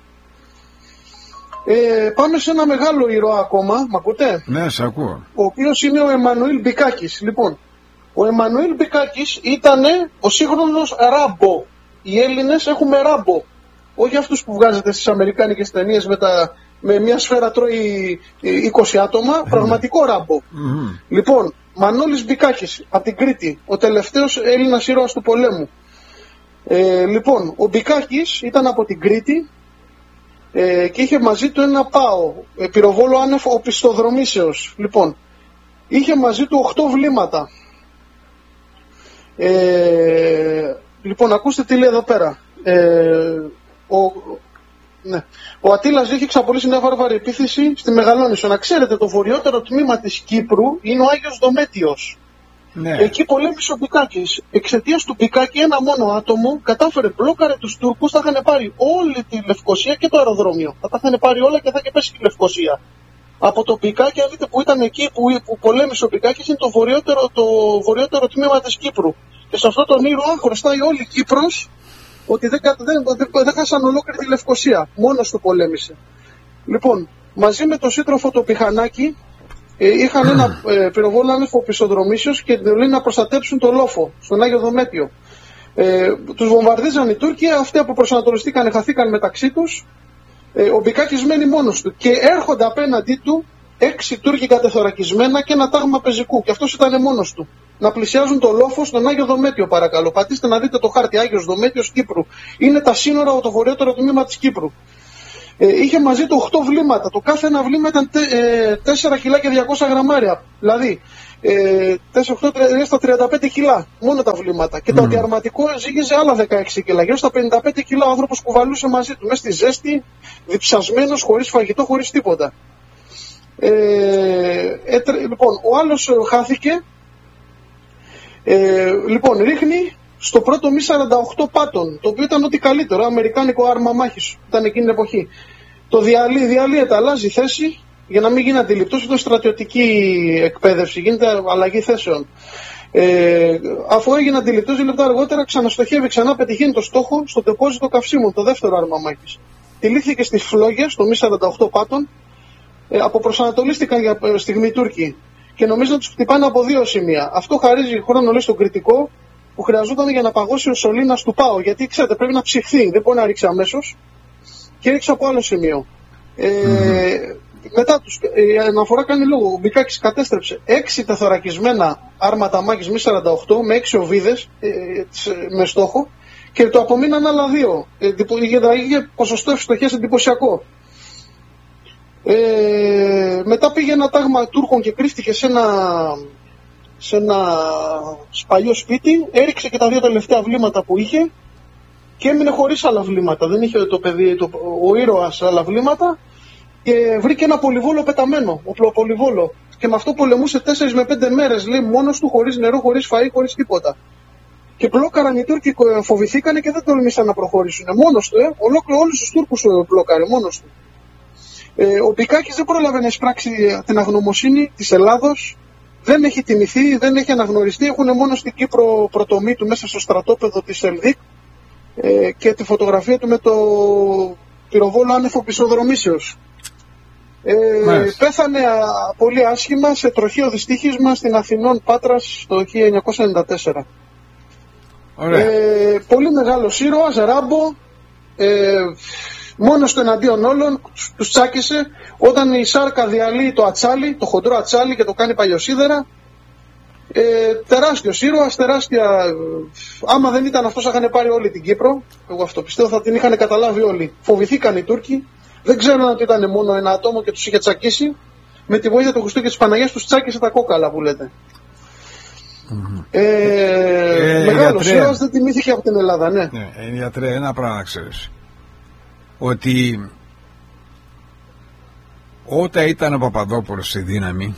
Ε, πάμε σε ένα μεγάλο ήρωα ακόμα, μ' ακούτε? Ναι, σε ακούω. Ο οποίος είναι ο Εμμανουήλ Μπικάκης. Λοιπόν, ο Εμμανουήλ Μπικάκης ήταν ο σύγχρονος Ράμπο. Οι Έλληνες έχουμε Ράμπο. Όχι αυτούς που βγάζετε στις αμερικάνικες ταινίες με, τα, με μια σφαίρα τρώει είκοσι άτομα, πραγματικό Ράμπο. Mm-hmm. Λοιπόν, Μανώλης Μπικάκης από την Κρήτη, ο τελευταίος Έλληνας ήρωας του πολέμου. Ε, λοιπόν, ο Μπικάκης ήταν από την Κρήτη ε, και είχε μαζί του ένα πάο, ε, πυροβόλο άνευ οπισθοδρομήσεως. Λοιπόν, είχε μαζί του οκτώ βλήματα. Ε, λοιπόν, ακούστε τι λέει εδώ πέρα. Ε, ο, ναι. ο Ατήλας είχε εξαπολύσει μια βάρβαρη επίθεση στη Μεγαλόνισσο. Να ξέρετε, το βορειότερο τμήμα της Κύπρου είναι ο Άγιος Δομέτιος. Ναι. Εκεί πολέμησε ο Μπικάκης. Εξαιτίας του Μπικάκη, ένα μόνο άτομο κατάφερε, μπλόκαρε τους Τούρκους, θα είχαν πάρει όλη τη Λευκοσία και το αεροδρόμιο. Θα τα είχαν πάρει όλα και θα είχε πέσει η Λευκοσία. από το Πικάκι, αν δείτε που ήταν εκεί που, που πολέμησε ο Πικάκης, είναι το βορειότερο, το βορειότερο τμήμα της Κύπρου. Και σε αυτό τον ήρωα χρωστάει όλη η Κύπρος ότι δεν, δεν, δεν, δεν χάσαν ολόκληρη τη Λευκοσία. Μόνος του πολέμησε. Λοιπόν, μαζί με τον σύντροφο το Πιχανάκι, ε, είχαν ένα ε, πυροβόλο άνευ οπισθοδρομήσεως και λένε να προστατέψουν το λόφο στον Άγιο Δομέτιο. Ε, τους βομβαρδίζαν οι Τούρκοι, αυτοί που προσανατολιστήκαν χαθήκαν μεταξύ τους. Ε, ο Μπικάκης μένει μόνος του και έρχονται απέναντί του έξι Τούρκοι κατεθωρακισμένα και ένα τάγμα πεζικού. Και αυτός ήταν μόνος του. Να πλησιάζουν το λόφο στον Άγιο Δομέτιο, παρακαλώ. Πατήστε να δείτε το χάρτη. Άγιος Δομέτιος Κύπρου. Είναι τα σύνορα, το βορειότερο τμήμα της Κύπρου. Ε, είχε μαζί του οκτώ βλήματα. Το κάθε ένα βλήμα ήταν τέσσερα κιλά και διακόσια γραμμάρια. Δηλαδή, ε, τέσσερα οκτώ στα τριάντα πέντε κιλά. Μόνο τα βλήματα. Και mm. το αντιαρματικό ζύγιζε άλλα δεκαέξι κιλά. Γύρω στα πενήντα πέντε κιλά ο άνθρωπος κουβαλούσε μαζί του. Μέσα στη ζέστη, διψασμένος, χωρίς φαγητό, χωρίς τίποτα. Ε, ε, λοιπόν, ο άλλος χάθηκε. Ε, λοιπόν, ρίχνει στο πρώτο Μι σαράντα οκτώ Πάτων, το οποίο ήταν ό,τι καλύτερο, αμερικάνικο άρμα μάχης, ήταν εκείνη την εποχή. Το διαλύει, διαλύεται, αλλάζει θέση, για να μην γίνει αντιληπτός, είναι στρατιωτική εκπαίδευση, γίνεται αλλαγή θέσεων. Ε, αφού έγινε αντιληπτός, δύο λεπτά αργότερα ξαναστοχεύει, ξανά πετυχαίνει το στόχο στο τεπόζιτο καυσίμων, το δεύτερο άρμα μάχης. Τυλίχθηκε στις φλόγες, το Μι σαράντα οκτώ Πάτων, ε, αποπροσανατολίστηκαν για στιγμή Τούρκοι. Και νομίζω να τους χτυπάνε από δύο σημεία. Αυτό χαρίζει χρόνο, λέει, στον κριτικό που χρειαζόταν για να παγώσει ο σωλήνας του ΠΑΟ. Γιατί ξέρετε, πρέπει να ψυχθεί, δεν μπορεί να ρίξει αμέσως. Και ρίξει από άλλο σημείο. Ε, mm-hmm. Μετά τους, η αναφορά κάνει λόγο. Ο Μπικάκης κατέστρεψε έξι τεθωρακισμένα άρματα μάχης Μι σαράντα οκτώ με έξι οβίδες ε, με στόχο και το απομείναν άλλα δύο. Ε, είχε ποσοστό ευστοχίας εντυπωσιακό. Ε, μετά πήγε ένα τάγμα Τούρκων και κρύφτηκε σε ένα, σε ένα σπαλιό σπίτι, έριξε και τα δύο τελευταία βλήματα που είχε και έμεινε χωρίς άλλα βλήματα. Δεν είχε το παιδί, το, ο ήρωας άλλα βλήματα και βρήκε ένα πολυβόλο πεταμένο, οπλοπολυβόλο. Και με αυτό πολεμούσε τέσσερις με πέντε μέρες, λέει, μόνος του, χωρίς νερό, χωρίς φαΐ, χωρίς τίποτα. Και πλόκαραν οι Τούρκοι, φοβηθήκανε και δεν τολμήσαν να προχωρήσουν. Μόνος του, ε, ολόκληρο όλους τους Τούρκους πλόκαρε, μόνος του. Ε, ο Μπικάκης δεν πρόλαβε να εισπράξει την αγνωμοσύνη της Ελλάδος, δεν έχει τιμηθεί, δεν έχει αναγνωριστεί, έχουν μόνο στην Κύπρο πρωτομή του μέσα στο στρατόπεδο της Ελδίκ ε, και τη φωτογραφία του με το πυροβόλο άνευ οπισθοδρομήσεως. Ε, πέθανε α, πολύ άσχημα σε τροχαίο δυστύχισμα στην Αθηνών Πάτρας το χίλια εννιακόσια ενενήντα τέσσερα. Ε, πολύ μεγάλος ήρωας, Ράμπο, ε, μόνος του εναντίον όλων, τους τσάκισε. Όταν η Σάρκα διαλύει το ατσάλι, το χοντρό ατσάλι και το κάνει παλιοσίδερα, ε, τεράστιος ήρωας, τεράστια. Άμα δεν ήταν αυτός, θα είχαν πάρει όλη την Κύπρο. Εγώ αυτό πιστεύω, θα την είχαν καταλάβει όλοι. Φοβηθήκαν οι Τούρκοι, δεν ξέρουν ότι ήταν μόνο ένα άτομο και τους είχε τσακίσει. Με τη βοήθεια του Χριστού και της Παναγίας τους τσάκισε τα κόκαλα που λέτε. Mm-hmm. Ε, ε, μεγάλος ήρωας, δεν τιμήθηκε από την Ελλάδα, ναι. Ναι, ε, γιατρέ, ένα πράγμα να ξέρεις. Ότι όταν ήταν ο Παπαδόπουλος στη δύναμη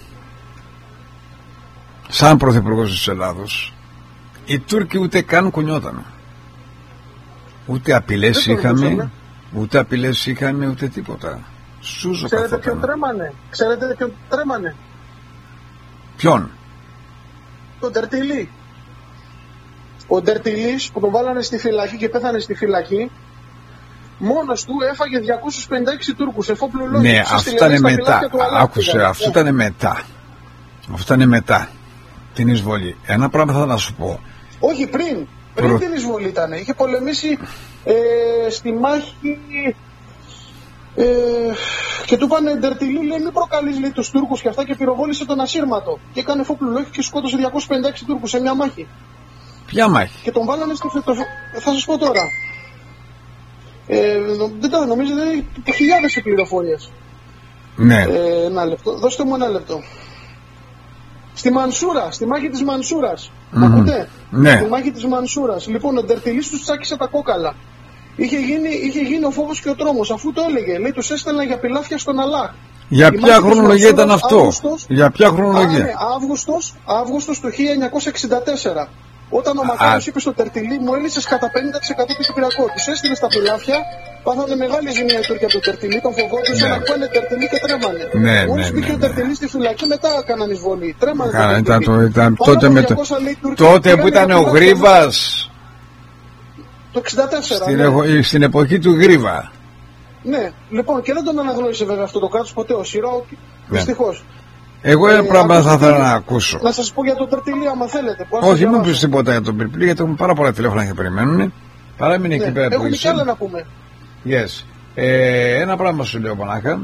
σαν πρωθυπουργός της Ελλάδος, οι Τούρκοι ούτε καν κουνιότανε, ούτε απειλές είχαμε, ούτε απειλές είχαμε, ούτε τίποτα. Σούζο. Ξέρετε ποιον τρέμανε? Ξέρετε ποιον τρέμανε? Ποιον? Τον Τερτιλή. Ο Τερτιλής που τον βάλανε στη φυλακή και πέθανε στη φυλακή, μόνος του έφαγε διακόσιους πενήντα έξι Τούρκους, εφόπλο λόγιο. Ναι, αυτό ήταν μετά. Άκουσε, αυτό ήταν μετά. Αυτό ήταν μετά την εισβολή. Ένα πράγμα θα να σου πω. Όχι, πριν. Πριν Προ... την εισβολή ήταν. Είχε πολεμήσει ε, στη μάχη ε, και του είπανε Ντερτιλή, λέει, μην προκαλείς, λέει, τους Τούρκους και αυτά, και πυροβόλησε τον ασύρματο. Και έκανε εφόπλο λόγιο και σκότωσε διακόσιους πενήντα έξι Τούρκους σε μια μάχη. Ποια μάχη? Και τον βάλανε στη φετο... Θα σας πω τώρα. Ε, δεν τα νομίζω, δεν είναι χιλιάδες πληροφορίες. Ναι. Ε, ένα λεπτό. Δώστε μου ένα λεπτό. Στη Μανσούρα, στη μάχη της Μανσούρας. Mm-hmm. Ακούτε? Ναι. Στη μάχη της Μανσούρας. Λοιπόν, ο Ντερτιλής τους τσάκισε τα κόκαλα. Είχε γίνει, είχε γίνει ο φόβος και ο τρόμος. Αφού το έλεγε, λέει, τους έστελναν για πηλάφια στον Αλάχ. Για ποια χρονολογία ήταν αυτό? Αύγουστος, για ποια χρονολογία? Α, ναι, Αύγουστος, Αύγουστος του χίλια εννιακόσια εξήντα τέσσερα. Όταν ο Μακάριος είπε στο Τερτιλί, μου έλυσες κατά πενήντα τοις εκατό το Κυπριακό. Τους έστειλε στα πιλάφια, πάθανε μεγάλη ζημία οι Τούρκοι από το Τερτιλί, τον φοβόντουσαν να πάνε Τερτιλί και τρέμανε. Ναι, μόλις ναι, μπήκε ναι, ο ναι. Τερτιλί στη φυλακή, μετά έκαναν εισβολή. Τρέμανε. Καλά, ήταν, το, ήταν, Πάνω τότε, από με το, διακόσια, λέει, Τούρκοι, τότε που ήταν ο πήγανε Γρίβας, το εξήντα τέσσερα. στην, ναι. εγω, στην εποχή του Γρίβα. Ναι, λοιπόν, και δεν τον αναγνώρισε βέβαια αυτό το κράτος ποτέ ο Σιρόκ, Ναι. δυστυχώς. Εγώ ένα Ε, πράγμα θα ακούστε, ήθελα να ακούσω. Να σας πω για το Τερτιλί, άμα θέλετε. Όχι, μην πεις τίποτα για τον Πυρπλή, γιατί έχουμε πάρα πολλά τηλέφωνα και περιμένουν. Παράμεινε Ναι, εκεί πέρα που έχουμε κι άλλα είσαι. να πούμε. Yes. Ε, ένα πράγμα σου λέω μονάχα,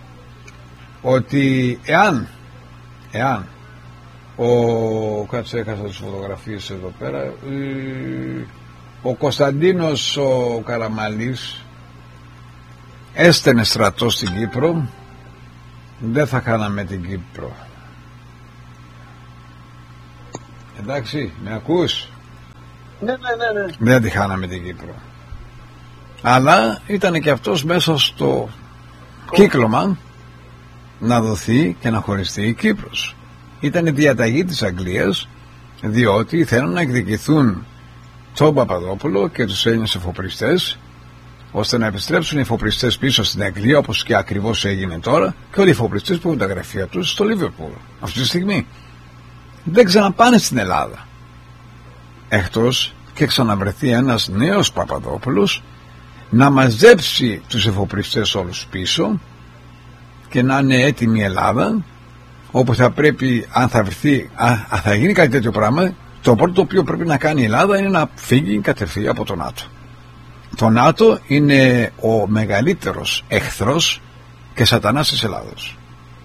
ότι εάν, εάν, ο, κάτσε έχασα τις φωτογραφίες εδώ πέρα, ε, ο Κωνσταντίνος ο Καραμαλής έστενε στρατό στην Κύπρο, δεν θα χάναμε την Κύπρο. Εντάξει, με ακούς? Ναι, ναι, ναι, ναι. Δεν τη χάναμε την Κύπρο. Αλλά ήταν και αυτός μέσα στο κύκλωμα να δοθεί και να χωριστεί η Κύπρος. Ήταν η διαταγή της Αγγλίας, διότι θέλουν να εκδικηθούν τον Παπαδόπουλο και τους Έλληνες εφοπριστές, ώστε να επιστρέψουν οι εφοπριστές πίσω στην Αγγλία, όπως και ακριβώς έγινε τώρα, και όλοι οι εφοπριστές που έχουν τα γραφεία τους στο Λίβερπουλ αυτή τη στιγμή. Δεν ξαναπάνε στην Ελλάδα, εκτός και ξαναβρεθεί ένας νέος Παπαδόπουλος να μαζέψει τους εφοπριστές όλους πίσω και να είναι έτοιμη η Ελλάδα, όπου θα πρέπει, αν θα βρεθεί, αν θα γίνει κάτι τέτοιο πράγμα, το πρώτο το οποίο πρέπει να κάνει η Ελλάδα είναι να φύγει κατευθείαν από το ΝΑΤΟ. Το ΝΑΤΟ είναι ο μεγαλύτερος εχθρός και σατανάς της Ελλάδος.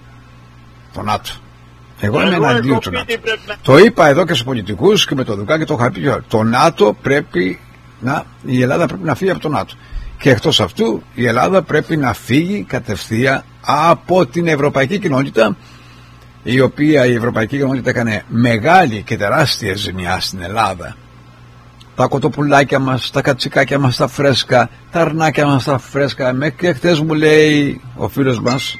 Το ΝΑΤΟ. Εγώ είμαι εναντίον του ΝΑΤΟ. Να... Το είπα εδώ και στους πολιτικούς και με το Δουκά και το είχα πει. Το ΝΑΤΟ πρέπει να, η Ελλάδα πρέπει να φύγει από το ΝΑΤΟ. Και εκτός αυτού η Ελλάδα πρέπει να φύγει κατευθείαν από την Ευρωπαϊκή Κοινότητα, η οποία η Ευρωπαϊκή Κοινότητα έκανε μεγάλη και τεράστια ζημιά στην Ελλάδα. Τα κοτοπουλάκια μας, τα κατσικάκια μας τα φρέσκα, τα αρνάκια μας τα φρέσκα. Με και χτες μου λέει ο φίλος μας,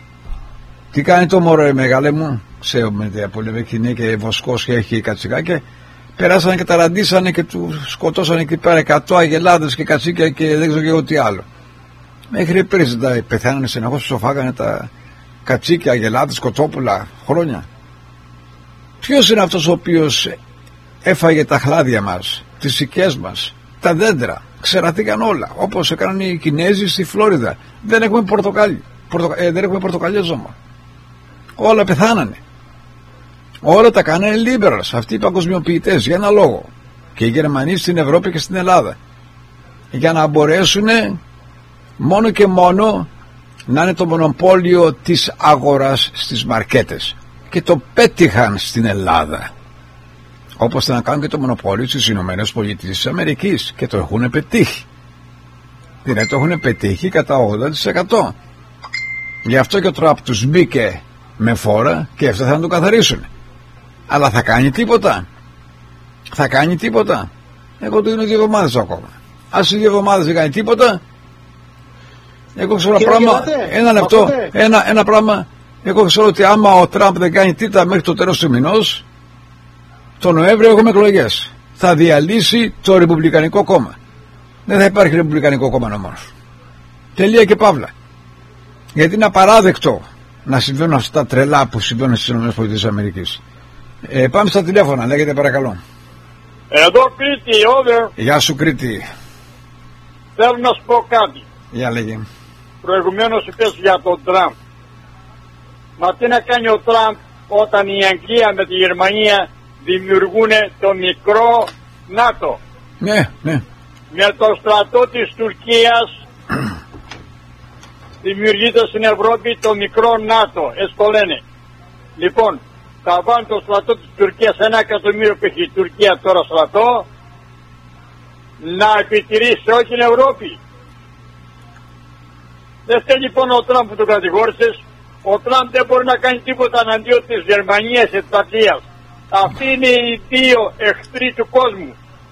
τι κάνει το μωρό ρε μεγάλε μου, ξέρω με διαπολεμική και βοσκός και έχει κατσικάκια. Περάσανε και τα ραντίσανε και του σκοτώσανε εκεί πέρα εκατό αγελάδες και κατσίκια και δεν ξέρω και εγώ τι άλλο. Μέχρι πριν τα πεθάνανε συνεχώς, σοφάγανε τα κατσίκια, αγελάδες, κοτόπουλα χρόνια. Ποιος είναι αυτός ο οποίος έφαγε τα χλάδια μας, τις οικίες μας, τα δέντρα, ξερατήκαν όλα, όπως έκαναν οι Κινέζοι στη Φλόριδα. Δεν έχουμε πορτοκάλι, πορτοκα... ε, δεν έχουμε πορτοκαλιόζωμα. Όλα πεθάνανε. Όλα τα κάνανε liberals, αυτοί οι παγκοσμιοποιητές, για ένα λόγο. Και οι Γερμανοί στην Ευρώπη και στην Ελλάδα. Για να μπορέσουν μόνο και μόνο να είναι το μονοπόλιο της αγοράς στις μαρκέτες. Και το πέτυχαν στην Ελλάδα. Όπως θα να κάνουν και το μονοπόλιο στις Ηνωμένες Πολιτείες της Αμερικής. Και το έχουν πετύχει. Δηλαδή το έχουν πετύχει κατά ογδόντα τοις εκατό. Γι' αυτό και ο Τραμπ τους μπήκε με φόρα και αυτό θα να το καθαρίσουν. Αλλά θα κάνει τίποτα? Θα κάνει τίποτα? Εγώ του δίνω δύο εβδομάδες ακόμα. Ας οι δύο εβδομάδες δεν κάνει τίποτα, εγώ ξέρω ένα πράγμα, γελάτε, ένα λεπτό, ένα, ένα πράγμα. Εγώ ξέρω ότι άμα ο Τραμπ δεν κάνει τίποτα μέχρι το τέλος του μηνός, το Νοέμβριο έχουμε εκλογές. Θα διαλύσει το Ρεπουμπλικανικό κόμμα. Δεν θα υπάρχει Ρεπουμπλικανικό κόμμα νομός. Τελεία και παύλα. Γιατί είναι απαράδεκτο να συμβαίνουν αυτά τα τρελά που συμβαίνουν στις ΗΠΑ. Ε, πάμε στα τηλέφωνα, λέγεται παρακαλώ. Εδώ Κρήτη, over. Γεια σου Κρήτη. Θέλω να σου πω κάτι. Γεια λέγε. Προηγουμένως είπες για τον Τραμπ. Μα τι να κάνει ο Τραμπ όταν η Αγγλία με τη Γερμανία δημιουργούν το μικρό ΝΑΤΟ? Ναι, ναι. Με το στρατό της Τουρκίας δημιουργείται στην Ευρώπη το μικρό ΝΑΤΟ, έτσι το λένε. Λοιπόν, θα βάλουν το στρατό της Τουρκίας, ένα εκατομμύριο που έχει η Τουρκία τώρα στρατό, να επιτηρήσει όχι την Ευρώπη. Δεν θέλει λοιπόν ο Τραμπ που τον κατηγόρησες. Ο Τραμπ δεν μπορεί να κάνει τίποτα εναντίον της Γερμανίας και της Αγγλίας. Αυτοί είναι οι δύο εχθροί του κόσμου.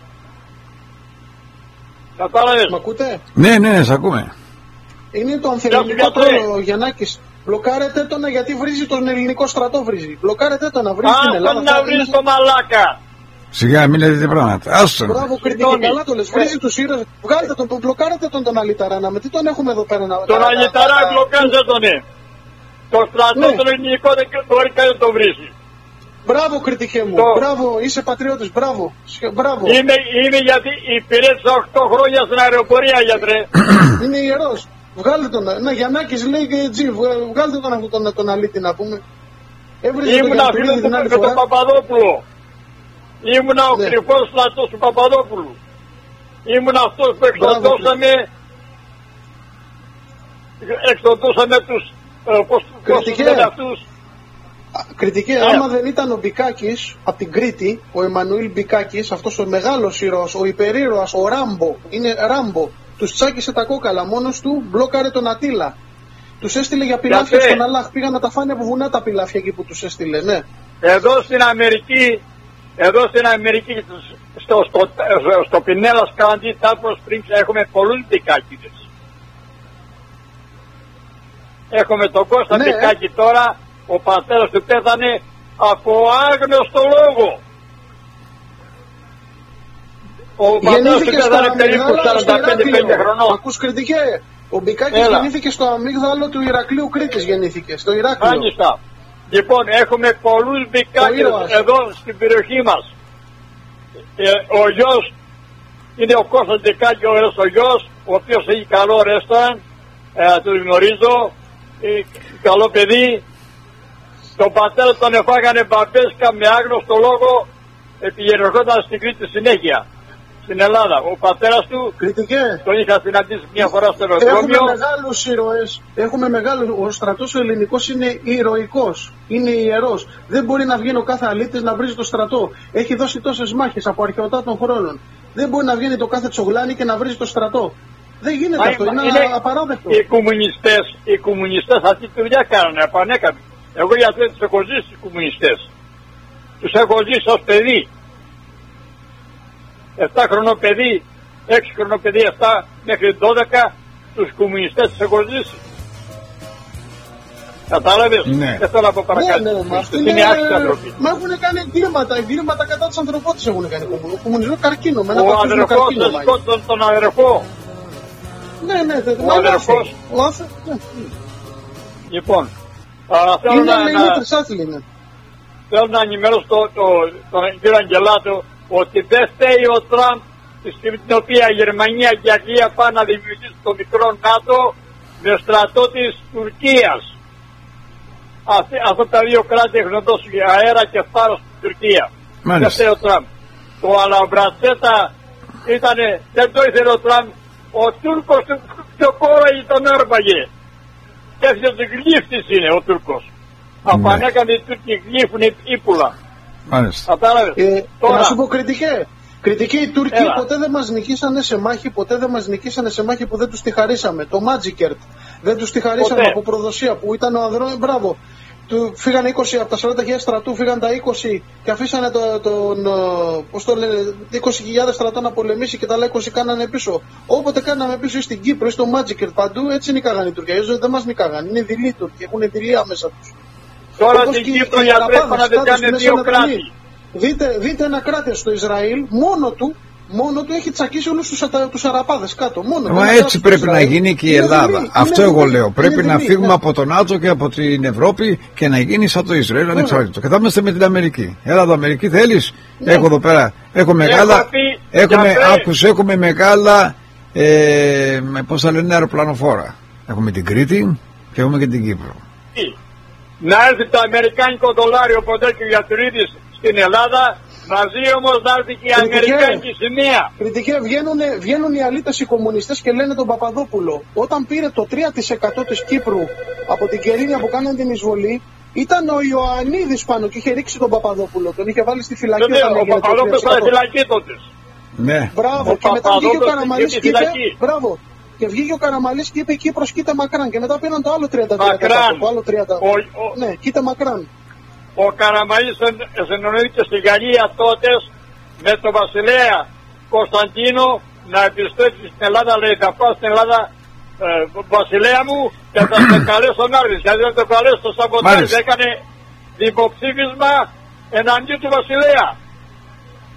Κατάλαβες? Μ' ακούτε? Ναι, ναι, ναι, σ' ακούμε. Είναι το ανθεληνικό τρόλο, Γιαννάκης. Μπλοκάρετε τον γιατί βρίζει τον ελληνικό στρατό, βρίζει. Μπλοκάρετε τον να βρίζει την Ελλάδα. Αν να βρίζει το μαλάκα. Σιγά, μην λέτε πράγματα. Άστον. Μπράβο, κριτική, καλά το λες. Βρίζει τους ήρωες. Βγάλτε τον, τον μπλοκάρετε τον τον Αλιταρά. Με τι τον έχουμε εδώ πέρα να... Τον Αλιταρά μπλοκάζε τον, ναι. Το στρατό Ναι. τον ελληνικό δεν μπορεί κανείς να το βρίσει. Μπράβο, κριτικέ μου. Το... Μπράβο, είσαι πατριώτης. Μπράβο. Μπράβο. Είμαι, είμαι γιατί υπηρέτησα οκτώ χρόνια στην αεροπορία, γιατρέ. Είναι ιερός. Βγάλτε τον. Να, Γιαννάκης λέει και τζι. Βγάλτε τον αυτόν τον, τον Αλίτη να πούμε. Έβριζε τον Ήμουνα Γιαννάκη φίλος την του άλλη με τον φορά. Παπαδόπουλο. Ήμουνα ο Ναι. κρυφός στρατός του Παπαδόπουλου. Ήμουνα αυτός που εξοδώσαμε, εξοδώσαμε τους, ε, πώς, πώς τους λένε αυτούς. Κριτική, Yeah. άμα δεν ήταν ο Μπικάκης από την Κρήτη, ο Εμμανουήλ Μπικάκης, αυτός ο μεγάλος ήρωας, ο υπερήρωας, ο Ράμπο, είναι Ράμπο, τους τσάκισε τα κόκαλα μόνος του, μπλόκαρε τον Ατήλα. Τους έστειλε για πιλάφια Γιατί? στον Αλάχ, πήγαν να τα φάνε από βουνά τα πιλάφια εκεί που τους έστειλε, ναι. Εδώ στην Αμερική, εδώ στην Αμερική, στο, στο, στο, στο Πινέλας Κάντι, Τάπος Springs, έχουμε πολλούς Μπικάκηδες. Έχουμε τον Κώστα Ναι. Μπικάκη τώρα, ο πατέρας του πέθανε από άγνωστο λόγο. Ο πατέρας του Γεννήθηκε στο πέθανε περίπου αμύγδαλο στο σαράντα πέντε πενήντα Ηράκλειο. χρονών. Ακούς κριτικέ, ο Μπικάκης Έλα. γεννήθηκε στο αμύγδαλο του Ηρακλείου Κρήτης, γεννήθηκε, στο Ηράκλειο. Μάλιστα. Λοιπόν, έχουμε πολλούς Μπικάκες ήρωας. εδώ στην περιοχή μας. Ε, ο γιος είναι ο Κώστας Μπικάκη, ο ένας ο γιος, ο οποίος έχει καλό ρέστοραν, ε, τον γνωρίζω, ε, καλό παιδί. Τον πατέρα τον εφάγανε μπαμπέσκα με άγνωστο λόγο, επιγενερχόταν στην Κρήτη συνέχεια, στην Ελλάδα. Ο πατέρας του Κριτικέ. τον είχα συναντήσει μια φορά στο Έχουμε αεροδρόμιο. μεγάλους ήρωες. Έχουμε μεγάλους. Ο στρατός ο ελληνικός είναι ηρωικός. Είναι ιερός. Δεν μπορεί να βγαίνει ο κάθε αλήτης να βρίζει το στρατό. Έχει δώσει τόσες μάχες από αρχαιοτά των χρόνων. Δεν μπορεί να βγαίνει το κάθε τσογλάνι και να βρίζει το στρατό. Δεν γίνεται Μα, αυτό. μα, Είναι, είναι απαράδεκτο. Οι κομμουνιστές, οι κομμουνιστές αυτή τη δουλειά κάνανε, επανέκαμε. Εγώ γιατί τους έχω ζήσει τους κομμουνιστές. Τους έχω ζήσει ως παιδί. εφτά χρονό παιδί, έξι χρονό παιδί, εφτά μέχρι δώδεκα, τους κομμουνιστές τους έχω ζήσει. Κατάλαβες, Ναι. δεν θέλω να πω παρακάτω. Ναι, ναι, μα αυτοί είναι άξιοι άνθρωποι. Μα έχουν κάνει εγκλήματα. Εγκλήματα κατά της ανθρωπότητας έχουν κάνει. Κομμουνισμό, κομμουνισμό καρκίνο. Με ένα Ο παγκόσμιο αδερφός καρκίνο. δεν μάλιστα. σκότωσαν τον αδερφό. Ναι, ναι, ναι. Ο αδερφός. Ο άθε- ναι. Λοιπόν, α, θέλω Είναι να, λέει, να, είναι τρισάθλη, είναι. θέλω να ενημερώσω το, το, τον κύριο Αγγελάτο ότι δεν φταίει ο Τραμπ τη στιγμή την οποία η Γερμανία και η Αγγλία πάνε να δημιουργήσουν το μικρό ΝΑΤΟ με στρατό της Τουρκίας. Αυτή, αυτά τα δύο κράτη έχουν δώσει αέρα και φάρο στην Τουρκία. Μάλιστα. Δεν φταίει ο Τραμπ. Το Αλαμπρατσέτα ήτανε, δεν το ήθελε ο Τραμπ. Ο Τούρκος του πιο κόραγε τον έρπαγε. Τέτοιος γλύφτης είναι ο Τούρκος. Απανέκανε οι Τούρκοι γλύφουν ύπουλα. Μάλιστα. Κατάλαβες. Ε, Τώρα, να σου πω κριτικέ. Κριτικοί οι Τούρκοι Έλα. ποτέ δεν μας νικήσανε σε μάχη, ποτέ δεν μας νικήσανε σε μάχη που δεν τους τη χαρίσαμε. Το Μάτζικερτ δεν τους τη χαρίσαμε Ποτέ. από προδοσία που ήταν ο ανδρών. Μπράβο. Του φύγανε είκοσι από τα σαράντα χιλιάδες στρατού, φύγαν τα είκοσι και αφήσανε το, τον, ε, πώς το λένε, είκοσι χιλιάδες στρατά να πολεμήσει και τα άλλα είκοσι κάνανε πίσω. Όποτε κάναμε πίσω ή στην Κύπρο ή στο Μάτζικερτ παντού, έτσι νικάγανε οι Τουρκοί. Αλλιώς δεν μας νικάγανε. Είναι δειλοί οι Τούρκοι, έχουν δειλία μέσα τους. τώρα Όπως στην και Κύπρο οι για Αραπάδες, πρέπει να δεν κάτω στη κάνουν Μέση δύο Ανατολή. κράτη. Δείτε, δείτε ένα κράτος στο Ισραήλ, μόνο του, μόνο του έχει τσακίσει όλους τους, ατα- τους Αραπάδες κάτω. Μόνο του. Μα Ένα έτσι κράτος πρέπει στο να Ισραήλ. γίνει και η Είναι Ελλάδα. δειλή, Αυτό είναι εγώ δειλή, λέω. Πρέπει είναι να δειλή, φύγουμε ναι. από τον ΝΑΤΟ και από την Ευρώπη και να γίνει σαν το Ισραήλ ανεξάρτητο. Και θα είμαστε με την Αμερική. Ελλάδα, Αμερική θέλεις. Έχω εδώ πέρα. Έχω μεγάλα. πει, Έχουμε, για πέ- άκουσε, έχουμε μεγάλα. Ε, με, πώς θα λένε, αεροπλανοφόρα. Έχουμε την Κρήτη και έχουμε και την Κύπρο. Να έρθει το αμερικάνικο δολάριο ποτέ και ο Γιατρίδης στην Ελλάδα, μαζί όμως να έρθει και η Κριτικέ. αμερικάνικη σημαία. Κριτικέ, βγαίνουν, βγαίνουν οι αλήτες οι κομμουνιστές και λένε τον Παπαδόπουλο. Όταν πήρε το τρία τοις εκατό της Κύπρου από την Κερίνια που κάνανε την εισβολή, ήταν ο Ιωαννίδης πάνω και είχε ρίξει τον Παπαδόπουλο. Τον είχε βάλει στη φυλακή. Δεν όταν ο έγινε το Παπαδόπουλος τρία τοις εκατό. θα φυλακή τότε. Ναι. Μπράβο, Ο και μετά βγήκε ο Παπαδόπουλος Καραμαλής στην και είπε, φυλακή. μπράβο, και βγήκε ο Καραμαλής και είπε Κύπρος κοίτα μακράν και μετά πήραν το άλλο τριάντα τοις εκατό. Μακράν. Το άλλο τριάντα. Ο, ο, Ναι, κοίτα μακράν. ο Καραμαλής συνεννοήθηκε στη Γαλλία τότε με τον βασιλέα Κωνσταντίνο να επιστρέψει στην Ελλάδα. Λέει θα πάω στην Ελλάδα, ε, βασιλέα μου, και θα σε καλέσω να έρθεις. Γιατί δεν το καλέσω στο σαμποτάζ, Μάλιστα. έκανε δημοψήφισμα εναντίον του βασιλέα.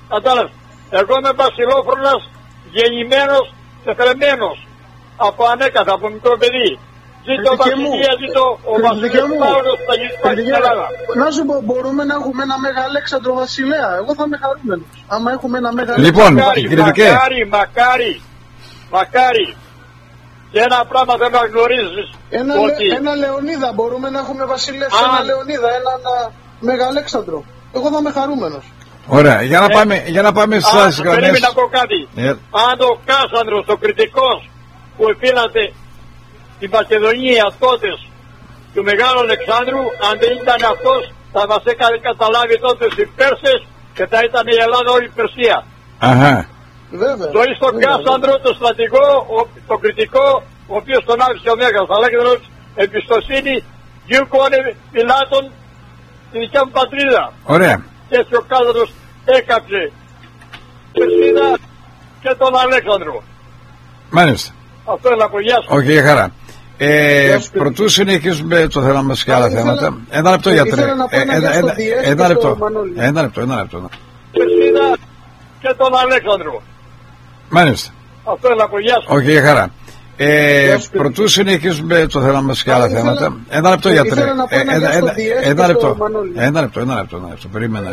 Κατάλαβες. Εγώ είμαι βασιλόφρονας, γεννημένος και θρεμμένος. Από ανέκαθα, από μικρό παιδί. Ζήτω βασιλεία, ζήτω ο βασιλιάς Παύλος θα γίνει στην Ελλάδα. Να σου πω, μπορούμε να έχουμε ένα Μεγαλέξανδρο βασιλέα. Εγώ θα είμαι χαρούμενος. Άμα έχουμε ένα Μεγαλέξανδρο. Λοιπόν, μακάρι, μακάρι, μακάρι, μακάρι. Και ένα πράγμα δεν να γνωρίζεις. Ένα, ότι... ένα Λεωνίδα, μπορούμε να έχουμε βασιλεύς, Αν... ένα Λεωνίδα, ένα, ένα Μεγαλέξανδρο. Εγώ θα είμαι χαρούμενος. Ωραία, για να ε, πάμε, για να πάμε στις γραμμές. Πρέπει να πω κάτι. Ε. Αν ο Κάσανδρος, ο κριτικός που επήλατε την Μακεδονία τότε του Μεγάλου Αλεξάνδρου, αν δεν ήταν αυτός, θα μας έκανε καταλάβει τότε οι Πέρσες και θα ήταν η Ελλάδα όλη η Περσία. Αχα. Βέβαια. Το εις τον Κάσανδρο, το στρατηγό, το κριτικό, ο οποίος τον άφησε ο Μέγας Αλέξανδρος, εμπιστοσύνη, γιούκονε πιλάτων στη δικιά μου πατρίδα. Ωραία. Και έτσι ο Κάσανδρος έκαψε Περσίδα και τον Αλέξανδρο. Μάλιστα. Αυτό είναι από γεια σου. Όχι, για χαρά. Ε, προτού συνεχίσουμε το θέμα μας και άλλα θέματα. Ένα λεπτό, γιατρέ. Ένα λεπτό. Ένα λεπτό, ένα λεπτό. Περσίδα και τον Αλέξανδρο. Μάλιστα. Αυτό είναι από γεια σου. Όχι, για χαρά. Ε, προτού συνεχίσουμε το θέμα μας και άλλα θέματα. Ένα λεπτό, γιατρέ. Ένα λεπτό. Ένα λεπτό, ένα λεπτό. Περίμενα.